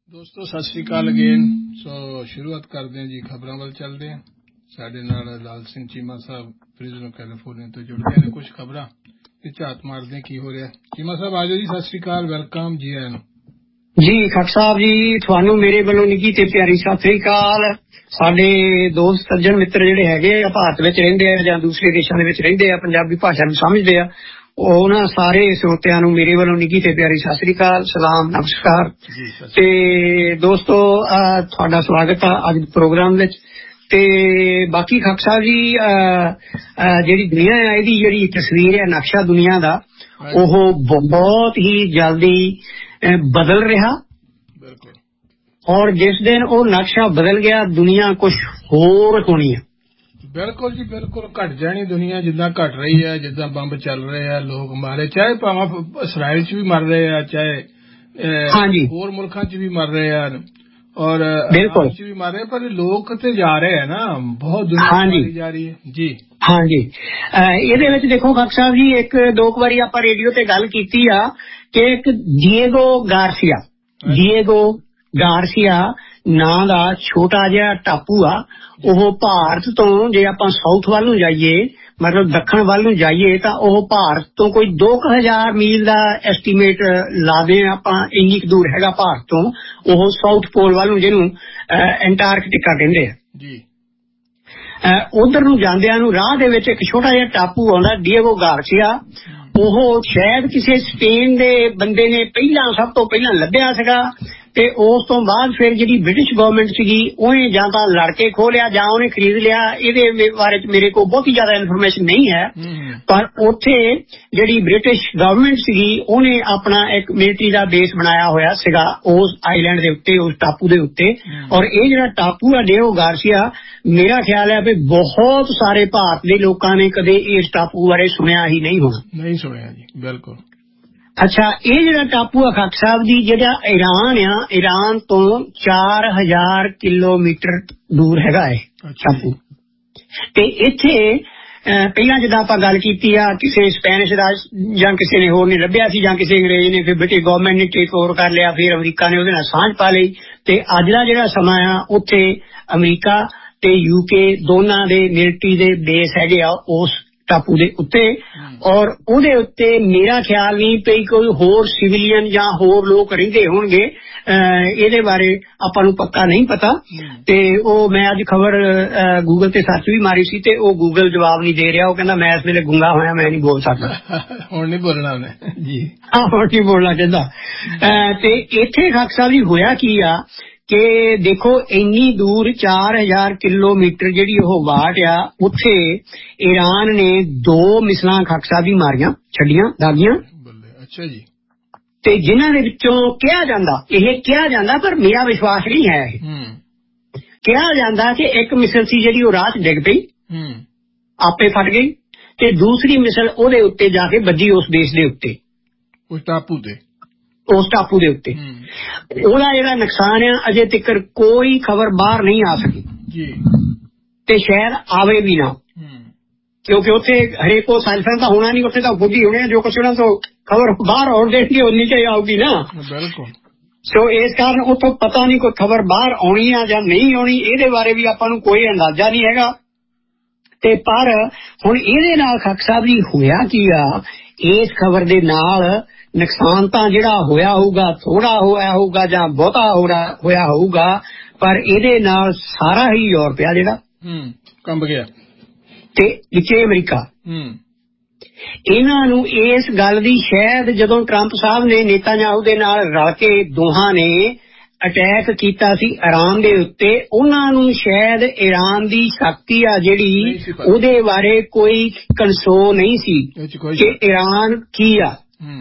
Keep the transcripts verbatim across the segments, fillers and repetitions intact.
ਦੋਸਤੋ ਸਤਿ ਸ਼੍ਰੀ ਅਕਾਲ ਅਗੇਨ। ਸੋ ਸ਼ੁਰੂਆਤ ਕਰਦੇ ਹਾਂ ਜੀ, ਖਬਰਾਂ ਵੱਲ ਚੱਲਦੇ ਹਾਂ। ਸਾਡੇ ਨਾਲ ਲਾਲ ਸਿੰਘ ਚੀਮਾ ਸਾਹਿਬ ਫਰੀਜ਼ਨੋ ਕੈਲੀਫੋਰਨੀਆ ਤੋਂ ਜੁੜ ਗਏ ਨੇ। ਕੁਝ ਖਬਰਾਂ ਤੇ ਝਾਤ ਮਾਰਦੇ ਹਾਂ ਕੀ ਹੋ ਰਿਹਾ। ਚੀਮਾ ਸਾਹਿਬ ਆ ਜਾਓ ਜੀ। ਸਤਿ ਸ਼੍ਰੀ ਅਕਾਲ, ਵੈਲਕਮ ਜੀ ਆਇਆਂ ਨੂੰ। ਜੀ ਖੱਟ ਸਾਹਿਬ ਜੀ, ਤੁਹਾਨੂੰ ਮੇਰੇ ਵੱਲੋਂ ਨਿੱਘੀ ਤੇ ਪਿਆਰੀ ਸਤਿ ਸ੍ਰੀ ਅਕਾਲ। ਸਾਡੇ ਦੋਸਤ ਸੱਜਣ ਮਿੱਤਰ ਜਿਹੜੇ ਹੈਗੇ ਆ, ਭਾਰਤ ਵਿੱਚ ਰਹਿੰਦੇ ਆ ਜਾਂ ਦੂਸਰੇ ਦੇਸ਼ਾਂ ਦੇ ਵਿੱਚ ਰਹਿੰਦੇ ਆ, ਪੰਜਾਬੀ ਭਾਸ਼ਾ ਨੂੰ ਸਮਝਦੇ ਆ, ਉਹਨਾਂ ਸਾਰੇ ਸਰੋਤਿਆਂ ਨੂੰ ਮੇਰੇ ਵੱਲੋਂ ਨਿੱਘੀ ਤੇ ਪਿਆਰੀ ਸਤਿ ਸ੍ਰੀ ਅਕਾਲ, ਸਲਾਮ, ਨਮਸਕਾਰ। ਤੇ ਦੋਸਤੋ ਤੁਹਾਡਾ ਸਵਾਗਤ ਆ ਅੱਜ ਪ੍ਰੋਗਰਾਮ ਵਿੱਚ। ਤੇ ਬਾਕੀ ਖੱਟ ਸਾਹਿਬ ਜੀ, ਜਿਹੜੀ ਦੁਨੀਆ ਆ ਇਹਦੀ ਜਿਹੜੀ ਤਸਵੀਰ ਹੈ, ਨਕਸ਼ਾ ਦੁਨੀਆ ਦਾ, ਉਹ ਬਹੁਤ ਹੀ ਜਲਦੀ ਬਦਲ ਰਿਹਾ। ਔਰ ਜਿਸ ਦਿਨ ਉਹ ਨਕਸ਼ਾ ਬਦਲ ਗਿਆ, ਦੁਨੀਆ ਕੁਛ ਹੋਰ ਹੋਣੀ ਹੈ। ਬਿਲਕੁਲ ਜੀ, ਬਿਲਕੁਲ ਘਟ ਜਾਣੀ ਦੁਨੀਆ, ਜਿੱਦਾਂ ਘਟ ਰਹੀ ਹੈ, ਜਿੱਦਾਂ ਬੰਬ ਚੱਲ ਰਹੇ ਆ, ਲੋਕ ਮਾਰੇ, ਚਾਹੇ ਭਾਵੇਂ ਇਸਰਾਇਲ ਚ ਵੀ ਮਰ ਰਹੇ ਆ, ਚਾਹੇ ਹੋਰ ਮੁਲਕਾਂ ਚ ਵੀ ਮਰ ਰਹੇ ਆ, ਔਰ ਬਿਲਕੁਲ ਚ ਵੀ ਮਰ ਰਹੇ, ਪਰ ਲੋਕ ਤੇ ਜਾ ਰਹੇ ਆ ਨਾ, ਬਹੁਤ ਦੁਨੀਆ ਮਾਰੀ ਜਾ ਰਹੀ ਹੈ ਜੀ। ਹਾਂਜੀ, ਇਹਦੇ ਵਿੱਚ ਦੇਖੋ ਖੱਟ ਸਾਹਿਬ ਜੀ, ਇੱਕ ਦੋ ਕੁ ਵਾਰੀ ਆਪਾਂ ਰੇਡੀਓ ਤੇ ਗੱਲ ਕੀਤੀ ਆ ਕਿ ਇੱਕ ਡਿਏਗੋ ਗਾਰਸੀਆ ਡਿਏਗੋ ਗਾਰਸੀਆ ਨਾਂ ਦਾ ਛੋਟਾ ਜਿਹਾ ਟਾਪੂ ਆ। ਉਹ ਭਾਰਤ ਤੋਂ ਜੇ ਆਪਾਂ ਸਾਊਥ ਵੱਲ ਨੂੰ ਜਾਈਏ, ਮਤਲਬ ਦੱਖਣ ਵੱਲ ਨੂੰ ਜਾਈਏ, ਤਾਂ ਉਹ ਭਾਰਤ ਤੋਂ ਕੋਈ ਦੋ ਕੁ ਹਜ਼ਾਰ ਮੀਲ ਦਾ ਐਸਟੀਮੇਟ ਲਾਦੇ ਆਪਾਂ, ਇੰਨੀ ਕੁ ਦੂਰ ਹੈਗਾ ਭਾਰਤ ਤੋਂ ਉਹ ਸਾਊਥ ਪੋਲ ਵੱਲ ਨੂੰ, ਜਿਹਨੂੰ ਐਂਟਾਰਕਟਿਕਾ ਕਹਿੰਦੇ ਆ ਜੀ। ਉਧਰ ਨੂੰ ਜਾਂਦਿਆਂ ਨੂੰ ਰਾਹ ਦੇ ਵਿੱਚ ਇੱਕ ਛੋਟਾ ਜਿਹਾ ਟਾਪੂ ਆਉਂਦਾ, ਡਿਏਗੋ ਗਾਰਸੀਆ। ਉਹ ਸ਼ਾਇਦ ਕਿਸੇ ਸਪੇਨ ਦੇ ਬੰਦੇ ਨੇ ਪਹਿਲਾਂ ਸਭ ਤੋਂ ਪਹਿਲਾਂ ਲੱਭਿਆ ਸੀਗਾ, ਤੇ ਉਸ ਤੋਂ ਬਾਅਦ ਫਿਰ ਜਿਹੜੀ ਬ੍ਰਿਟਿਸ਼ ਗਵਰਨਮੈਂਟ ਸੀਗੀ ਉਹਨੇ ਜਾਂ ਤਾਂ ਲੜ ਕੇ ਖੋਹ ਲਿਆ ਜਾਂ ਉਹਨੇ ਖਰੀਦ ਲਿਆ। ਇਹਦੇ ਬਾਰੇ ਮੇਰੇ ਕੋਲ ਬਹੁਤੀ ਜ਼ਿਆਦਾ ਇਨਫੋਰਮੇਸ਼ਨ ਨਹੀਂ ਹੈ, ਪਰ ਉੱਥੇ ਜਿਹੜੀ ਬ੍ਰਿਟਿਸ਼ ਗਵਰਨਮੈਂਟ ਸੀਗੀ ਉਹਨੇ ਆਪਣਾ ਇੱਕ ਮਿਲਟਰੀ ਦਾ ਬੇਸ ਬਣਾਇਆ ਹੋਇਆ ਸੀਗਾ ਉਸ ਆਈਲੈਂਡ ਦੇ ਉੱਤੇ, ਉਸ ਟਾਪੂ ਦੇ ਉੱਤੇ। ਔਰ ਇਹ ਜਿਹੜਾ ਟਾਪੂ ਆ ਡਿਏਗੋ ਗਾਰਸੀਆ, ਮੇਰਾ ਖਿਆਲ ਹੈ ਵੀ ਬਹੁਤ ਸਾਰੇ ਭਾਰਤ ਦੇ ਲੋਕਾਂ ਨੇ ਕਦੇ ਇਸ ਟਾਪੂ ਬਾਰੇ ਸੁਣਿਆ ਹੀ ਨਹੀਂ ਹੋਣਾ। ਨਹੀਂ ਸੁਣਿਆ ਜੀ, ਬਿਲਕੁਲ। ਅੱਛਾ, ਇਹ ਜਿਹੜਾ ਟਾਪੂ ਆ ਖੱਟ ਸਾਹਿਬ ਜੀ, ਜਿਹੜਾ ਈਰਾਨ ਆ, ਈਰਾਨ ਤੋਂ ਚਾਰ ਹਜ਼ਾਰ ਕਿਲੋਮੀਟਰ ਦੂਰ ਹੈਗਾ ਹੈ ਟਾਪੂ। ਤੇ ਇੱਥੇ ਪਹਿਲਾਂ ਜਿੱਦਾਂ ਆਪਾਂ ਗੱਲ ਕੀਤੀ ਆ, ਕਿਸੇ ਸਪੈਨਿਸ਼ ਦਾ ਜਾਂ ਕਿਸੇ ਨੇ ਹੋਰ ਨੇ ਲੱਭਿਆ ਸੀ, ਜਾਂ ਕਿਸੇ ਅੰਗਰੇਜ਼ ਨੇ, ਫਿਰ ਬ੍ਰਿਟਿਸ਼ ਗਵਰਨਮੈਂਟ ਨੇ ਟੇਕ ਓਵਰ ਕਰ ਲਿਆ, ਫਿਰ ਅਮਰੀਕਾ ਨੇ ਉਹਦੇ ਨਾਲ ਸਾਂਝ ਪਾ ਲਈ। ਤੇ ਅੱਜ ਦਾ ਜਿਹੜਾ ਸਮਾਂ ਆ, ਉੱਥੇ ਅਮਰੀਕਾ ਤੇ ਯੂਕੇ ਦੋਨਾਂ ਦੇ ਮਿਲਟਰੀ ਦੇ ਬੇਸ ਹੈਗੇ ਆ ਉਸ ਟਾਪੂ ਦੇ ਉੱਤੇ। ਔਰ ਉਹਦੇ ਉੱਤੇ ਮੇਰਾ ਖਿਆਲ ਨਹੀਂ ਪਈ ਕੋਈ ਹੋਰ ਸਿਵਲੀਅਨ ਜਾਂ ਹੋਰ ਲੋਕ ਰਹਿੰਦੇ ਹੋਣਗੇ, ਇਹਦੇ ਬਾਰੇ ਆਪਾਂ ਨੂੰ ਪੱਕਾ ਨਹੀਂ ਪਤਾ। ਤੇ ਉਹ ਮੈਂ ਅੱਜ ਖਬਰ ਗੂਗਲ ਤੇ ਸਰਚ ਵੀ ਮਾਰੀ ਸੀ, ਤੇ ਉਹ ਗੂਗਲ ਜਵਾਬ ਨਹੀਂ ਦੇ ਰਿਹਾ। ਉਹ ਕਹਿੰਦਾ ਮੈਂ ਇਸ ਵੇਲੇ ਗੁੰਗਾ ਹੋਇਆ, ਮੈਂ ਨਹੀਂ ਬੋਲ ਸਕਦਾ। ਹੁਣ ਨਹੀਂ ਬੋਲਣਾ ਉਹਨੇ ਜੀ, ਹਾਂ ਹੁਣ ਨਹੀਂ ਬੋਲਣਾ ਕਹਿੰਦਾ। ਤੇ ਇੱਥੇ ਖੱਟ ਸਾਹਿਬ ਜੀ ਹੋਇਆ ਕੀ ਆ ਕਿ ਦੇਖੋ ਇੰਨੀ ਦੂਰ ਚਾਰ ਹਜ਼ਾਰ ਕਿਲੋਮੀਟਰ ਜਿਹੜੀ ਉਹ ਵਾਟ ਆ, ਉੱਥੇ ਈਰਾਨ ਨੇ ਦੋ ਮਿਸਲਾਂ ਖੱਟ ਸਾਹਿਬ ਜੀ ਮਾਰੀਆਂ, ਛੱਡੀਆਂ ਦਾਗੀਆਂ। ਅੱਛਾ ਜੀ। ਤੇ ਜਿਨ੍ਹਾਂ ਦੇ ਵਿੱਚੋਂ ਕਿਹਾ ਜਾਂਦਾ, ਇਹ ਕਿਹਾ ਜਾਂਦਾ ਪਰ ਮੇਰਾ ਵਿਸ਼ਵਾਸ ਨਹੀਂ ਹੈ, ਇਹ ਕਿਹਾ ਜਾਂਦਾ ਕਿ ਇੱਕ ਮਿਸਲ ਸੀ ਜਿਹੜੀ ਉਹ ਰਾਹ 'ਚ ਡਿੱਗ ਪਈ, ਆਪੇ ਫਟ ਗਈ, ਤੇ ਦੂਸਰੀ ਮਿਸਲ ਉਹਦੇ ਉੱਤੇ ਜਾ ਕੇ ਵੱਜੀ, ਉਸ ਦੇਸ਼ ਦੇ ਉੱਤੇ, ਉਸ ਟਾਪੂ ਤੇ ਉਸ ਟਾਪੂ ਦੇ ਉੱਤੇ। ਉਹਦਾ ਜਿਹੜਾ ਨੁਕਸਾਨ ਆ, ਅਜੇ ਤੱਕ ਕੋਈ ਖਬਰ ਬਾਹਰ ਨਹੀਂ ਆ ਸਕੀ ਜੀ, ਤੇ ਸ਼ਾਇਦ ਆਵੇ ਵੀ ਨਾ, ਕਿਉਂਕਿ ਉੱਥੇ ਹਰੇਕ ਕੋ ਸਾਇੰਸਦਾਨ ਤਾਂ ਹੋਣਾ ਨਹੀਂ, ਉੱਥੇ ਤਾਂ ਬੁੱਢੀ ਹੋਣੇ, ਜੋ ਕੁਛ ਉਹਨਾਂ ਤੋਂ ਖਬਰ ਬਾਹਰ ਆਉਣ ਦੇਣਗੇ ਉਨੀ ਚਾਹੀ ਆਊਗੀ ਨਾ। ਬਿਲਕੁਲ। ਸੋ ਇਸ ਕਾਰਨ ਉੱਥੋਂ ਪਤਾ ਨਹੀਂ ਕੋਈ ਖਬਰ ਬਾਹਰ ਆਉਣੀ ਆ ਜਾਂ ਨਹੀਂ ਆਉਣੀ, ਇਹਦੇ ਬਾਰੇ ਵੀ ਆਪਾਂ ਨੂੰ ਕੋਈ ਅੰਦਾਜ਼ਾ ਨਹੀਂ ਹੈਗਾ। ਤੇ ਪਰ ਹੁਣ ਇਹਦੇ ਨਾਲ ਖੱਟ ਸਾਹਿਬ ਜੀ ਹੋਇਆ ਕੀ ਆ, ਇਸ ਖਬਰ ਦੇ ਨਾਲ ਨੁਕਸਾਨ ਤਾਂ ਜਿਹੜਾ ਹੋਇਆ ਹੋਊਗਾ, ਥੋੜਾ ਹੋਇਆ ਹੋਊਗਾ ਜਾਂ ਬਹੁਤਾ ਹੋਇਆ ਹੋਊਗਾ, ਪਰ ਇਹਦੇ ਨਾਲ ਸਾਰਾ ਹੀ ਯੂਰਪ ਆ ਜਿਹੜਾ ਕੰਬ ਗਿਆ, ਤੇ ਵਿੱਚੇ ਅਮਰੀਕਾ, ਇਹਨਾਂ ਨੂੰ ਇਸ ਗੱਲ ਦੀ ਸ਼ਾਇਦ ਜਦੋਂ ਟਰੰਪ ਸਾਹਿਬ ਨੇ ਨੇਤਾਨਯਾਹੂ ਦੇ ਨਾਲ ਰਲ ਕੇ ਦੋਹਾਂ ਨੇ ਅਟੈਕ ਕੀਤਾ ਸੀ ਈਰਾਨ ਦੇ ਉੱਤੇ, ਉਹਨਾਂ ਨੂੰ ਸ਼ਾਇਦ ਈਰਾਨ ਦੀ ਸ਼ਕਤੀ ਆ ਜਿਹੜੀ ਉਹਦੇ ਬਾਰੇ ਕੋਈ ਕੰਸੋ ਨਹੀਂ ਸੀ ਕਿ ਈਰਾਨ ਕੀ ਆ।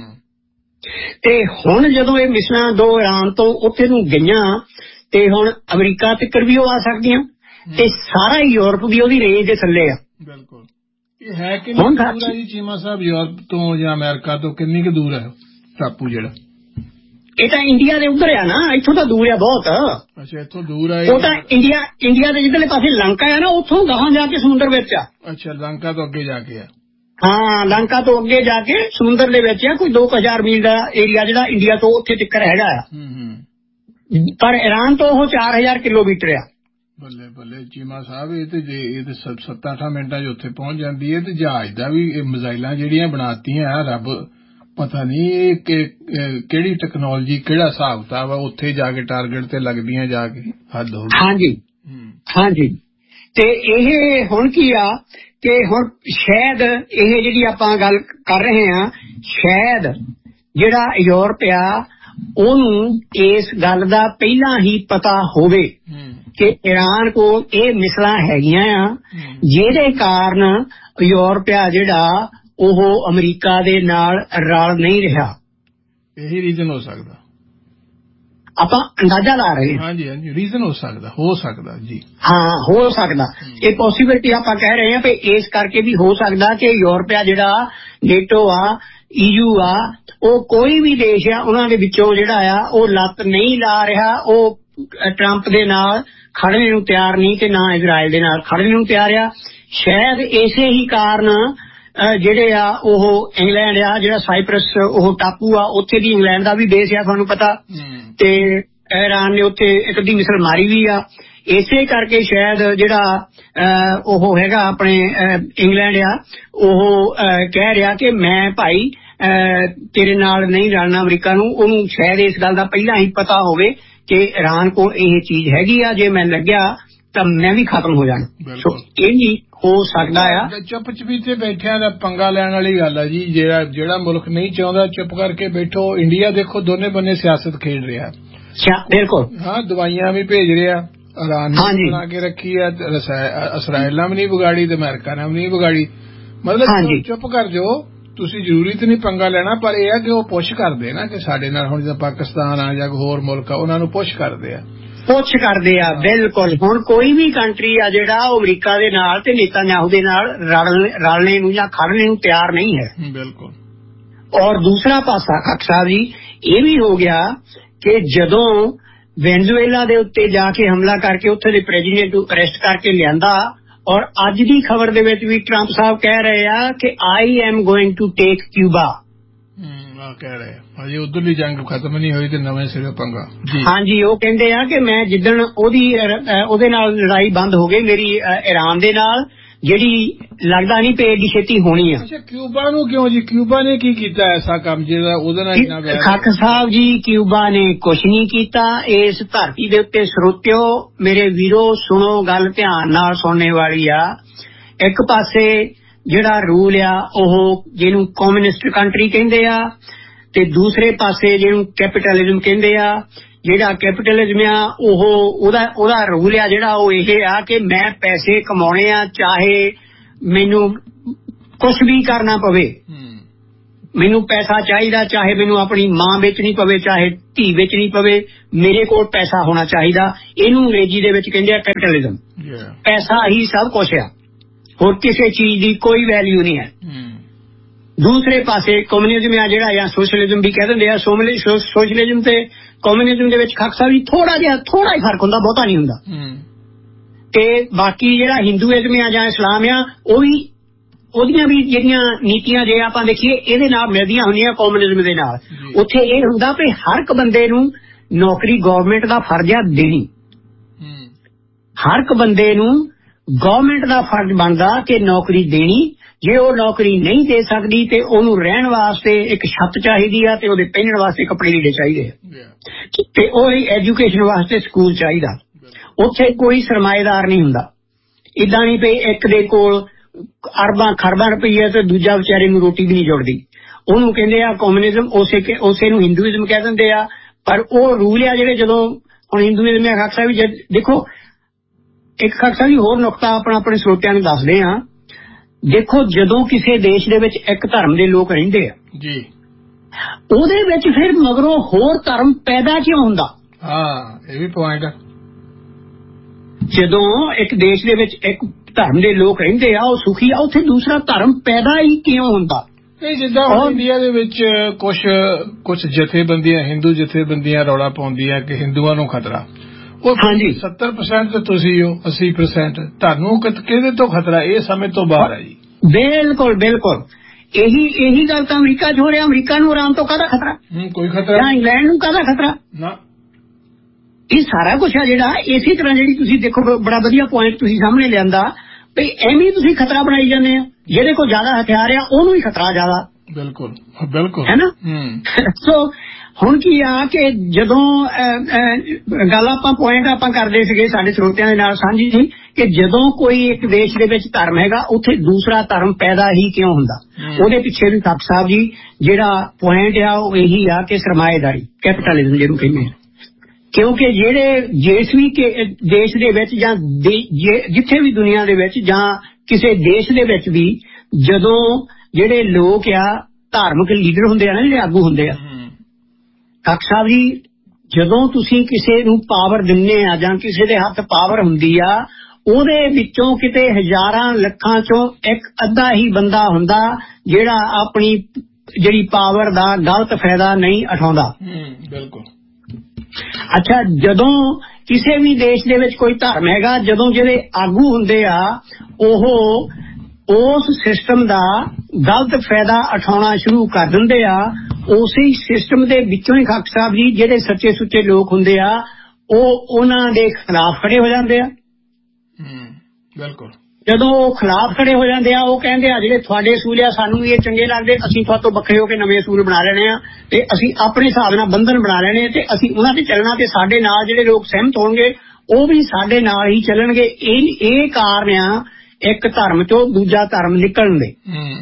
ਤੇ ਹੁਣ ਜਦੋਂ ਇਹ ਮਿਸਲਾਂ ਦੋ ਈਰਾਨ ਤੋਂ ਉੱਥੇ ਨੂੰ ਗਈਆਂ, ਤੇ ਹੁਣ ਅਮਰੀਕਾ ਤੱਕ ਵੀ ਉਹ ਆ ਸਕਦੀਆਂ, ਤੇ ਸਾਰਾ ਯੂਰਪ ਵੀ ਉਹਦੀ ਰੇਂਜ ਦੇ ਥੱਲੇ ਆ। ਬਿਲਕੁਲ। ਇਹ ਹੈ ਕਿ ਨਹੀਂ ਦੂਰ ਹੈ ਜੀ ਚੀਮਾ ਸਾਹਿਬ, ਯੂਰਪ ਤੋਂ ਜਾਂ ਅਮਰੀਕਾ ਤੋਂ ਕਿੰਨੀ ਕੁ ਦੂਰ ਹੈ ਟਾਪੂ ਜਿਹੜਾ? ਇਹ ਤਾਂ ਇੰਡੀਆ ਦੇ ਉੱਧਰ ਆ ਨਾ, ਇੱਥੋਂ ਤਾਂ ਦੂਰ ਆ ਬਹੁਤ। ਅੱਛਾ, ਇੱਥੋਂ ਦੂਰ ਆ। ਉਹ ਤਾਂ ਇੰਡੀਆ ਇੰਡੀਆ ਦੇ ਜਿੱਧਰਲੇ ਪਾਸੇ ਲੰਕਾ ਆ ਨਾ, ਉੱਥੋਂ ਗਾਹਾਂ ਜਾ ਕੇ ਸਮੁੰਦਰ ਵਿੱਚ ਆ। ਅੱਛਾ, ਲੰਕਾ ਤੋਂ ਅੱਗੇ ਜਾ ਕੇ ਆ। ਹਾਂ, ਲੰਕਾ ਤੋਂ ਅੱਗੇ ਜਾ ਕੇ ਸਮੁੰਦਰ ਦੇ ਵਿੱਚ ਆ, ਕੋਈ ਦੋ ਕੁ ਹਜ਼ਾਰ ਮੀਲ ਦਾ ਏਰੀਆ ਜਿਹੜਾ ਇੰਡੀਆ ਤੋਂ ਉੱਥੇ ਤੱਕ ਹੈਗਾ ਆ। ਪਰ ਈਰਾਨ ਤੋਂ ਉਹ ਚਾਰ ਹਜ਼ਾਰ ਕਿਲੋਮੀਟਰ ਆ। ਬੱਲੇ ਬੱਲੇ ਚੀਮਾ ਸਾਹਿਬ, ਇਹ ਤੇ ਜੇ ਇਹ ਤੇ ਸੱਤਾਂ ਅਠਾਂ ਮਿੰਟਾਂ 'ਚ ਉੱਥੇ ਪਹੁੰਚ ਜਾਂਦੀ ਹੈ ਤੇ ਜਹਾਜ਼ ਦਾ ਵੀ ਮਿਜ਼ਾਈਲਾਂ ਜਿਹੜੀਆਂ ਬਣਾਤੀਆਂ ਰੱਬ ਪਤਾ ਨਹੀਂ ਇਹ ਕਿਹੜੀ ਟੈਕਨੋਲੋਜੀ ਕਿਹੜਾ ਹਿਸਾਬ ਕਿਤਾਬ ਆ, ਉੱਥੇ ਜਾ ਕੇ ਟਾਰਗੇਟ ਤੇ ਲੱਗਦੀਆਂ ਜਾ ਕੇ ਹੱਦ ਹੋ ਗਈ। ਹਾਂਜੀ ਹਾਂਜੀ। ਤੇ ਇਹ ਹੁਣ ਕੀ ਆ ਕਿ ਹੁਣ ਸ਼ਾਇਦ ਇਹ ਜਿਹੜੀ ਆਪਾਂ ਗੱਲ ਕਰ ਰਹੇ ਹਾਂ, ਸ਼ਾਇਦ ਜਿਹੜਾ ਯੂਰਪ ਆ ਉਹਨੂੰ ਇਸ ਗੱਲ ਦਾ ਪਹਿਲਾਂ ਹੀ ਪਤਾ ਹੋਵੇ ਕਿ ਈਰਾਨ ਕੋਲ ਇਹ ਮਿਸਲਾਂ ਹੈਗੀਆਂ ਆ, ਜਿਹਦੇ ਕਾਰਨ ਯੂਰਪ ਆ ਜਿਹੜਾ ਉਹ ਅਮਰੀਕਾ ਦੇ ਨਾਲ ਰਲ ਨਹੀਂ ਰਿਹਾ। ਇਹੀ ਰੀਜ਼ਨ ਹੋ ਸਕਦਾ, ਆਪਾਂ ਅੰਦਾਜ਼ਾ ਲਾ ਰਹੇ ਹਾਂ। ਹਾਂਜੀ ਹਾਂਜੀ, ਰੀਜ਼ਨ ਹੋ ਸਕਦਾ ਹੋ ਸਕਦਾ ਜੀ, ਹਾਂ ਹੋ ਸਕਦਾ। ਇਹ ਪੋਸੀਬਿਲਿਟੀ ਆਪਾਂ ਕਹਿ ਰਹੇ ਹਾਂ ਵੀ ਇਸ ਕਰਕੇ ਵੀ ਹੋ ਸਕਦਾ ਕਿ ਯੂਰਪ ਆ ਜਿਹੜਾ ਨੇਟੋ ਆ, ਈਯੂ ਆ, ਉਹ ਕੋਈ ਵੀ ਦੇਸ਼ ਆ ਉਹਨਾਂ ਦੇ ਵਿੱਚੋਂ ਜਿਹੜਾ ਆ ਉਹ ਲੱਤ ਨਹੀਂ ਲਾ ਰਿਹਾ, ਉਹ ਟਰੰਪ ਦੇ ਨਾਲ ਖੜਨੇ ਨੂੰ ਤਿਆਰ ਨਹੀਂ ਤੇ ਨਾ ਇਜ਼ਰਾਈਲ ਦੇ ਨਾਲ ਖੜਨੇ ਨੂੰ ਤਿਆਰ ਆ। ਸ਼ਾਇਦ ਇਸੇ ਹੀ ਕਾਰਨ ਜਿਹੜੇ ਆ ਉਹ ਇੰਗਲੈਂਡ ਆ ਜਿਹੜਾ ਸਾਈਪਰਸ ਉਹ ਟਾਪੂ ਆ, ਉੱਥੇ ਵੀ ਇੰਗਲੈਂਡ ਦਾ ਵੀ ਬੇਸ ਆ ਤੁਹਾਨੂੰ ਪਤਾ, ਤੇ ਈਰਾਨ ਨੇ ਉੱਥੇ ਇੱਕ ਅੱਧੀ ਮਿਸਲ ਮਾਰੀ ਵੀ ਆ। ਇਸੇ ਕਰਕੇ ਸ਼ਾਇਦ ਜਿਹੜਾ ਉਹ ਹੈਗਾ ਆਪਣੇ ਇੰਗਲੈਂਡ ਆ ਉਹ ਕਹਿ ਰਿਹਾ ਕਿ ਮੈਂ ਭਾਈ ਤੇਰੇ ਨਾਲ ਨਹੀਂ ਰਲਣਾ ਅਮਰੀਕਾ ਨੂੰ। ਉਹਨੂੰ ਸ਼ਾਇਦ ਇਸ ਗੱਲ ਦਾ ਪਹਿਲਾਂ ਹੀ ਪਤਾ ਹੋਵੇ ਕਿ ਈਰਾਨ ਕੋਲ ਇਹ ਚੀਜ਼ ਹੈਗੀ ਆ, ਜੇ ਮੈਂ ਲੱਗਿਆ ਤਾਂ ਮੈਂ ਵੀ ਖਤਮ ਹੋ ਜਾਣਾ। ਸੋ ਇਹ ਵੀ ਹੋ ਸਕਦਾ ਆ। ਚੁੱਪ ਚਪੀਤੇ ਬੈਠਿਆਂ ਦਾ ਪੰਗਾ ਲੈਣ ਵਾਲੀ ਗੱਲ ਆ ਜੀ। ਜਿਹੜਾ ਜਿਹੜਾ ਮੁਲਕ ਨਹੀਂ ਚਾਹੁੰਦਾ ਚੁੱਪ ਕਰਕੇ ਬੈਠੋ। ਇੰਡੀਆ ਦੇਖੋ ਦੋਨੇ ਬੰਨੇ ਸਿਆਸਤ ਖੇਡ ਰਿਹਾ। ਬਿਲਕੁਲ ਹਾਂ, ਦਵਾਈਆਂ ਵੀ ਭੇਜ ਰਿਹਾ, ਈਰਾਨ ਨੇ ਬਣਾ ਕੇ ਰੱਖੀ ਆ, ਇਸਰਾਇਲਾਂ ਵੀ ਨਹੀਂ ਵਿਗਾੜੀ ਤੇ ਅਮਰੀਕਾ ਨੇ ਵੀ ਨਹੀਂ ਵਿਗਾੜੀ। ਮਤਲਬ ਚੁੱਪ ਕਰ ਜਾਓ, ਤੁਸੀਂ ਜ਼ਰੂਰੀ ਤੇ ਨਹੀਂ ਪੰਗਾ ਲੈਣਾ, ਪਰ ਇਹ ਆ ਕਿ ਉਹ ਪੁਸ਼ ਕਰਦੇ ਨਾ ਕਿ ਸਾਡੇ ਨਾਲ ਹੁਣ ਜਿੱਦਾਂ ਪਾਕਿਸਤਾਨ ਆ ਜਾਂ ਹੋਰ ਮੁਲਕ ਆ ਉਹਨਾਂ ਨੂੰ ਪੁਸ਼ ਕਰਦੇ ਆ ਪੁੱਛ ਕਰਦੇ ਆ। ਬਿਲਕੁਲ ਹੁਣ ਕੋਈ ਵੀ ਕੰਟਰੀ ਆ ਜਿਹੜਾ ਉਹ ਅਮਰੀਕਾ ਦੇ ਨਾਲ ਤੇ ਨੇਤਾਨਯਾਹੂ ਦੇ ਨਾਲ ਰਲਣੇ ਨੂੰ ਜਾਂ ਖੜਨੇ ਨੂੰ ਤਿਆਰ ਨਹੀਂ ਹੈ। ਬਿਲਕੁਲ। ਔਰ ਦੂਸਰਾ ਪਾਸਾ ਖੱਖ ਸਾਹਿਬ ਜੀ ਇਹ ਵੀ ਹੋ ਗਿਆ ਕਿ ਜਦੋਂ ਵੈਨਜ਼ੂਏਲਾ ਦੇ ਉੱਤੇ ਜਾ ਕੇ ਹਮਲਾ ਕਰਕੇ ਉੱਥੇ ਦੇ ਪ੍ਰੈਜ਼ੀਡੈਂਟ ਨੂੰ ਅਰੈਸਟ ਕਰਕੇ ਲਿਆਂਦਾ, ਔਰ ਅੱਜ ਦੀ ਖਬਰ ਦੇ ਵਿੱਚ ਵੀ ਟਰੰਪ ਸਾਹਿਬ ਕਹਿ ਰਹੇ ਆ ਕਿ I am going to take Cuba. ਕਹਿ ਰਹੇ ਹਜੇ ਉਧਰਲੀ ਜੰਗ ਖਤਮ ਨਹੀਂ ਹੋਈ ਤੇ ਨਵੇਂ ਸਿਰੇ ਪੰਗਾ। ਹਾਂਜੀ, ਉਹ ਕਹਿੰਦੇ ਆ ਕਿ ਮੈਂ ਜਿੱਦਣ ਉਹਦੀ ਉਹਦੇ ਨਾਲ ਲੜਾਈ ਬੰਦ ਹੋ ਗਈ ਮੇਰੀ ਈਰਾਨ ਦੇ ਨਾਲ, ਜਿਹੜੀ ਲੱਗਦਾ ਨਹੀਂ ਪਈ ਏਡੀ ਛੇਤੀ ਹੋਣੀ ਆ। ਅੱਛਾ, ਕਿਊਬਾ ਨੂੰ ਕਿਉਂ ਜੀ? ਕਿਊਬਾ ਨੇ ਕੀ ਕੀਤਾ ਐਸਾ ਕੰਮ ਜਿਹੜਾ ਉਹਦੇ ਨਾਲ ਇੰਨਾ ਵੈਰ? ਖੱਖ ਸਾਹਿਬ ਜੀ ਕਿਊਬਾ ਨੇ ਕੁਛ ਨਹੀਂ ਕੀਤਾ। ਇਸ ਧਰਤੀ ਦੇ ਉੱਤੇ ਸਰੋਤਿਓ ਮੇਰੇ ਵੀਰੋ ਸੁਣੋ, ਗੱਲ ਧਿਆਨ ਨਾਲ ਸੁਣਨੇ ਵਾਲੀ ਆ। ਇੱਕ ਪਾਸੇ ਜਿਹੜਾ ਰੂਲ ਆ ਉਹ ਜਿਹਨੂੰ ਕਮਿਊਨਿਸਟ ਕੰਟਰੀ ਕਹਿੰਦੇ ਆ, ਤੇ ਦੂਸਰੇ ਪਾਸੇ ਜਿਹਨੂੰ ਕੈਪੀਟਲਿਜ਼ਮ ਕਹਿੰਦੇ ਆ। ਜਿਹੜਾ ਕੈਪੀਟਲਿਜ਼ਮ ਆ ਉਹ ਉਹਦਾ ਉਹਦਾ ਰੂਲ ਆ ਜਿਹੜਾ ਉਹ ਇਹ ਆ ਕਿ ਮੈਂ ਪੈਸੇ ਕਮਾਉਣੇ ਆ, ਚਾਹੇ ਮੈਨੂੰ ਕੁਛ ਵੀ ਕਰਨਾ ਪਵੇ, ਮੈਨੂੰ ਪੈਸਾ ਚਾਹੀਦਾ, ਚਾਹੇ ਮੈਨੂੰ ਆਪਣੀ ਮਾਂ ਵੇਚਣੀ ਪਵੇ, ਚਾਹੇ ਧੀ ਵੇਚਣੀ ਪਵੇ, ਮੇਰੇ ਕੋਲ ਪੈਸਾ ਹੋਣਾ ਚਾਹੀਦਾ। ਇਹਨੂੰ ਅੰਗਰੇਜ਼ੀ ਦੇ ਵਿੱਚ ਕਹਿੰਦੇ ਆ ਕੈਪੀਟਲਿਜ਼ਮ। ਪੈਸਾ ਹੀ ਸਭ ਕੁਛ ਆ, ਹੋਰ ਕਿਸੇ ਚੀਜ਼ ਦੀ ਕੋਈ ਵੈਲਿਊ ਨਹੀਂ ਹੈ। ਦੂਸਰੇ ਪਾਸੇ ਕਮਿਊਨਿਜ਼ਮ ਆ ਜਿਹੜਾ, ਜਾਂ ਸੋਸ਼ਲਿਜ਼ਮ ਵੀ ਕਹਿ ਦਿੰਦੇ ਆ। ਸੋਸ਼ਲਿਜ਼ਮ ਤੇ ਕਮਿਊਨਿਜ਼ਮ ਦੇ ਵਿੱਚ ਖੱਖ ਸਾਹਿਬ ਜੀ ਥੋੜਾ ਜਿਹਾ ਥੋੜਾ ਹੀ ਫਰਕ ਹੁੰਦਾ, ਬਹੁਤਾ ਨਹੀਂ ਹੁੰਦਾ। ਤੇ ਬਾਕੀ ਜਿਹੜਾ ਹਿੰਦੂਇਜ਼ਮ ਆ ਜਾਂ ਇਸਲਾਮ ਆ ਉਹ ਵੀ ਉਹਦੀਆਂ ਵੀ ਜਿਹੜੀਆਂ ਨੀਤੀਆਂ ਜੇ ਆਪਾਂ ਦੇਖੀਏ ਇਹਦੇ ਨਾਲ ਮਿਲਦੀਆਂ ਹੁੰਦੀਆਂ ਕਮਿਊਨਿਜ਼ਮ ਦੇ ਨਾਲ। ਉੱਥੇ ਇਹ ਹੁੰਦਾ ਵੀ ਹਰ ਇੱਕ ਬੰਦੇ ਨੂੰ ਨੌਕਰੀ ਗਵਰਨਮੈਂਟ ਦਾ ਫਰਜ਼ ਆ ਦੇਣੀ। ਹਰ ਇੱਕ ਬੰਦੇ ਨੂੰ ਗਵਰਨਮੈਂਟ ਦਾ ਫਰਜ਼ ਬਣਦਾ ਕਿ ਨੌਕਰੀ ਦੇਣੀ। ਜੇ ਉਹ ਨੌਕਰੀ ਨਹੀਂ ਦੇ ਸਕਦੀ ਤੇ ਉਹਨੂੰ ਰਹਿਣ ਵਾਸਤੇ ਇੱਕ ਛੱਤ ਚਾਹੀਦੀ ਆ, ਤੇ ਉਹਦੇ ਪਹਿਨਣ ਵਾਸਤੇ ਕੱਪੜੇ ਲੀੜੇ ਚਾਹੀਦੇ ਆ, ਤੇ ਉਹਦੀ ਐਜੂਕੇਸ਼ਨ ਵਾਸਤੇ ਸਕੂਲ ਚਾਹੀਦਾ। ਉੱਥੇ ਕੋਈ ਸਰਮਾਏਦਾਰ ਨਹੀਂ ਹੁੰਦਾ। ਏਦਾਂ ਨਹੀਂ ਪਈ ਇੱਕ ਦੇ ਕੋਲ ਅਰਬਾਂ ਖਰਬਾਂ ਰੁਪਈਆ ਤੇ ਦੂਜਾ ਵਿਚਾਰੇ ਨੂੰ ਰੋਟੀ ਵੀ ਨਹੀਂ ਜੁੜਦੀ। ਉਹਨੂੰ ਕਹਿੰਦੇ ਆ ਕਮਿਊਨਿਜ਼ਮ, ਉਸੇ ਉਸੇ ਨੂੰ ਹਿੰਦੂਇਜ਼ਮ ਕਹਿ ਦਿੰਦੇ ਆ। ਪਰ ਉਹ ਰੂਲ ਆ ਜਿਹੜੇ, ਜਦੋਂ ਹੁਣ ਹਿੰਦੂਇਜ਼ਮ ਆ ਖੱਖ ਸਾਹਿਬ ਵੀ ਦੇਖੋ, ਇੱਕ ਖੱਖ ਸਾਹਿਬ ਵੀ ਹੋਰ ਨੁਕਤਾ ਆਪਣਾ ਆਪਣੇ ਸਰੋਤਿਆਂ ਨੂੰ ਦੱਸਦੇ ਆ। ਦੇਖੋ, ਜਦੋਂ ਕਿਸੇ ਦੇਸ਼ ਦੇ ਵਿੱਚ ਇੱਕ ਧਰਮ ਦੇ ਲੋਕ ਰਹਿੰਦੇ ਆ ਜੀ, ਉਹਦੇ ਵਿੱਚ ਫਿਰ ਮਗਰੋਂ ਹੋਰ ਧਰਮ ਪੈਦਾ ਕਿਉਂ ਹੁੰਦਾ? ਹਾਂ, ਇਹ ਵੀ ਪੁਆਇੰਟ ਆ। ਜਦੋਂ ਇੱਕ ਦੇਸ਼ ਦੇ ਵਿੱਚ ਇੱਕ ਧਰਮ ਦੇ ਲੋਕ ਰਹਿੰਦੇ ਆ, ਉਹ ਸੁਖੀ ਆ, ਉੱਥੇ ਦੂਸਰਾ ਧਰਮ ਪੈਦਾ ਹੀ ਕਿਉਂ ਹੁੰਦਾ? ਇਹ ਜਿੱਦਾਂ ਹੁਣ ਇੰਡੀਆ ਦੇ ਵਿੱਚ ਕੁਛ ਕੁਛ ਜਥੇਬੰਦੀਆਂ, ਹਿੰਦੂ ਜਥੇਬੰਦੀਆਂ ਰੌਲਾ ਪਾਉਂਦੀਆਂ ਕਿ ਹਿੰਦੂਆਂ ਨੂੰ ਖਤਰਾ। ਉਹ ਹਾਂਜੀ ਸੱਤਰ ਪਰਸੈਂਟ ਤੁਸੀਂ ਹੋ, ਅੱਸੀ ਪਰਸੈਂਟ ਤੁਹਾਨੂੰ ਕਿਹਦੇ ਤੋਂ ਖਤਰਾ? ਇਹ ਸਮਝ ਤੋਂ ਬਾਹਰ ਹੈ ਜੀ। ਬਿਲਕੁਲ ਬਿਲਕੁਲ, ਇਹੀ ਇਹੀ ਗੱਲ ਤਾਂ ਅਮਰੀਕਾ 'ਚ ਹੋ ਰਿਹਾ। ਅਮਰੀਕਾ ਨੂੰ ਇਰਾਨ ਤੋਂ ਕਾਹਦਾ ਖਤਰਾ? ਕੋਈ ਖਤਰਾ। ਜਾਂ ਇੰਗਲੈਂਡ ਨੂੰ ਕਾਹਦਾ ਖਤਰਾ? ਨਾ, ਇਹ ਸਾਰਾ ਕੁਛ ਆ ਜਿਹੜਾ ਇਸੇ ਤਰ੍ਹਾਂ ਜਿਹੜੀ ਤੁਸੀਂ ਦੇਖੋ ਬੜਾ ਵਧੀਆ ਪੁਆਇੰਟ ਤੁਸੀਂ ਸਾਹਮਣੇ ਲਿਆਂਦਾ ਵੀ ਐਵੇਂ ਤੁਸੀਂ ਖਤਰਾ ਬਣਾਈ ਜਾਂਦੇ ਆ ਜਿਹਦੇ ਕੋਲ ਜ਼ਿਆਦਾ ਹਥਿਆਰ ਆ ਉਹਨੂੰ ਹੀ ਖਤਰਾ ਜ਼ਿਆਦਾ ਬਿਲਕੁਲ ਬਿਲਕੁਲ ਹੈ ਨਾ। ਸੋ ਹੁਣ ਕੀ ਆ ਕਿ ਜਦੋਂ ਗੱਲ ਆਪਾਂ ਪੁਆਇੰਟ ਆਪਾਂ ਕਰਦੇ ਸੀਗੇ ਸਾਡੇ ਸਰੋਤਿਆਂ ਦੇ ਨਾਲ ਸਾਂਝੀ ਸੀ ਕਿ ਜਦੋਂ ਕੋਈ ਇੱਕ ਦੇਸ਼ ਦੇ ਵਿੱਚ ਧਰਮ ਹੈਗਾ ਉੱਥੇ ਦੂਸਰਾ ਧਰਮ ਪੈਦਾ ਹੀ ਕਿਉਂ ਹੁੰਦਾ। ਉਹਦੇ ਪਿੱਛੇ ਵੀ ਤਖਤ ਸਾਹਿਬ ਜੀ ਜਿਹੜਾ ਪੁਆਇੰਟ ਆ ਉਹ ਇਹੀ ਆ ਕਿ ਸਰਮਾਏਦਾਰੀ ਕੈਪੀਟਲਿਜ਼ਮ ਜਿਹਨੂੰ ਕਹਿੰਦੇ ਆ। ਕਿਉਂਕਿ ਜਿਹੜੇ ਜਿਸ ਵੀ ਦੇਸ਼ ਦੇ ਵਿੱਚ ਜਾਂ ਜਿੱਥੇ ਵੀ ਦੁਨੀਆ ਦੇ ਵਿੱਚ ਜਾਂ ਕਿਸੇ ਦੇਸ਼ ਦੇ ਵਿੱਚ ਵੀ ਜਦੋਂ ਜਿਹੜੇ ਲੋਕ ਆ ਧਾਰਮਿਕ ਲੀਡਰ ਹੁੰਦੇ ਆ ਨਾ ਜਿਹੜੇ ਆਗੂ ਹੁੰਦੇ ਆ ਤਖਤ ਸਾਹਿਬ ਜੀ ਜਦੋਂ ਤੁਸੀਂ ਕਿਸੇ ਨੂੰ ਪਾਵਰ ਦਿੰਦੇ ਆ ਜਾਂ ਕਿਸੇ ਦੇ ਹੱਥ ਪਾਵਰ ਹੁੰਦੀ ਆ ਉਹਦੇ ਵਿੱਚੋਂ ਕਿਤੇ ਹਜ਼ਾਰਾਂ ਲੱਖਾਂ ਚੋਂ ਇੱਕ ਅੱਧਾ ਹੀ ਬੰਦਾ ਹੁੰਦਾ ਜਿਹੜਾ ਆਪਣੀ ਜਿਹੜੀ ਪਾਵਰ ਦਾ ਗਲਤ ਫਾਇਦਾ ਨਹੀਂ ਉਠਾਉਂਦਾ। ਬਿਲਕੁਲ। ਅੱਛਾ ਜਦੋਂ ਕਿਸੇ ਵੀ ਦੇਸ਼ ਦੇ ਵਿੱਚ ਕੋਈ ਧਰਮ ਹੈਗਾ ਜਦੋਂ ਜਿਹੜੇ ਆਗੂ ਹੁੰਦੇ ਆ ਉਹ ਉਸ ਸਿਸਟਮ ਦਾ ਗਲਤ ਫਾਇਦਾ ਉਠਾਉਣਾ ਸ਼ੁਰੂ ਕਰ ਦਿੰਦੇ ਆ ਉਸੇ ਸਿਸਟਮ ਦੇ ਵਿੱਚੋਂ ਹੀ ਖਾਕ ਸਾਹਿਬ ਜੀ ਜਿਹੜੇ ਸੱਚੇ ਸੁੱਚੇ ਲੋਕ ਹੁੰਦੇ ਆ ਉਹ ਉਹਨਾਂ ਦੇ ਖਿਲਾਫ ਖੜੇ ਹੋ ਜਾਂਦੇ ਆ। ਬਿਲਕੁਲ। ਜਦੋਂ ਉਹ ਖਿਲਾਫ ਖੜੇ ਹੋ ਜਾਂਦੇ ਆ ਉਹ ਕਹਿੰਦੇ ਆ ਜਿਹੜੇ ਤੁਹਾਡੇ ਅਸੂਲ ਆ ਸਾਨੂੰ ਇਹ ਚੰਗੇ ਲੱਗਦੇ ਅਸੀਂ ਤੁਹਾਡੇ ਤੋਂ ਵੱਖਰੇ ਹੋ ਕੇ ਨਵੇਂ ਅਸੂਲ ਬਣਾ ਲੈਣੇ ਆ ਤੇ ਅਸੀਂ ਆਪਣੇ ਹਿਸਾਬ ਨਾਲ ਬੰਧਨ ਬਣਾ ਲੈਣੇ ਤੇ ਅਸੀਂ ਉਹਨਾਂ ਤੇ ਚੱਲਣਾ ਤੇ ਸਾਡੇ ਨਾਲ ਜਿਹੜੇ ਲੋਕ ਸਹਿਮਤ ਹੋਣਗੇ ਉਹ ਵੀ ਸਾਡੇ ਨਾਲ ਹੀ ਚੱਲਣਗੇ। ਇਹ ਇਹ ਕਾਰਨ ਆ ਇੱਕ ਧਰਮ ਚੋਂ ਦੂਜਾ ਧਰਮ ਨਿਕਲਣ ਦੇ।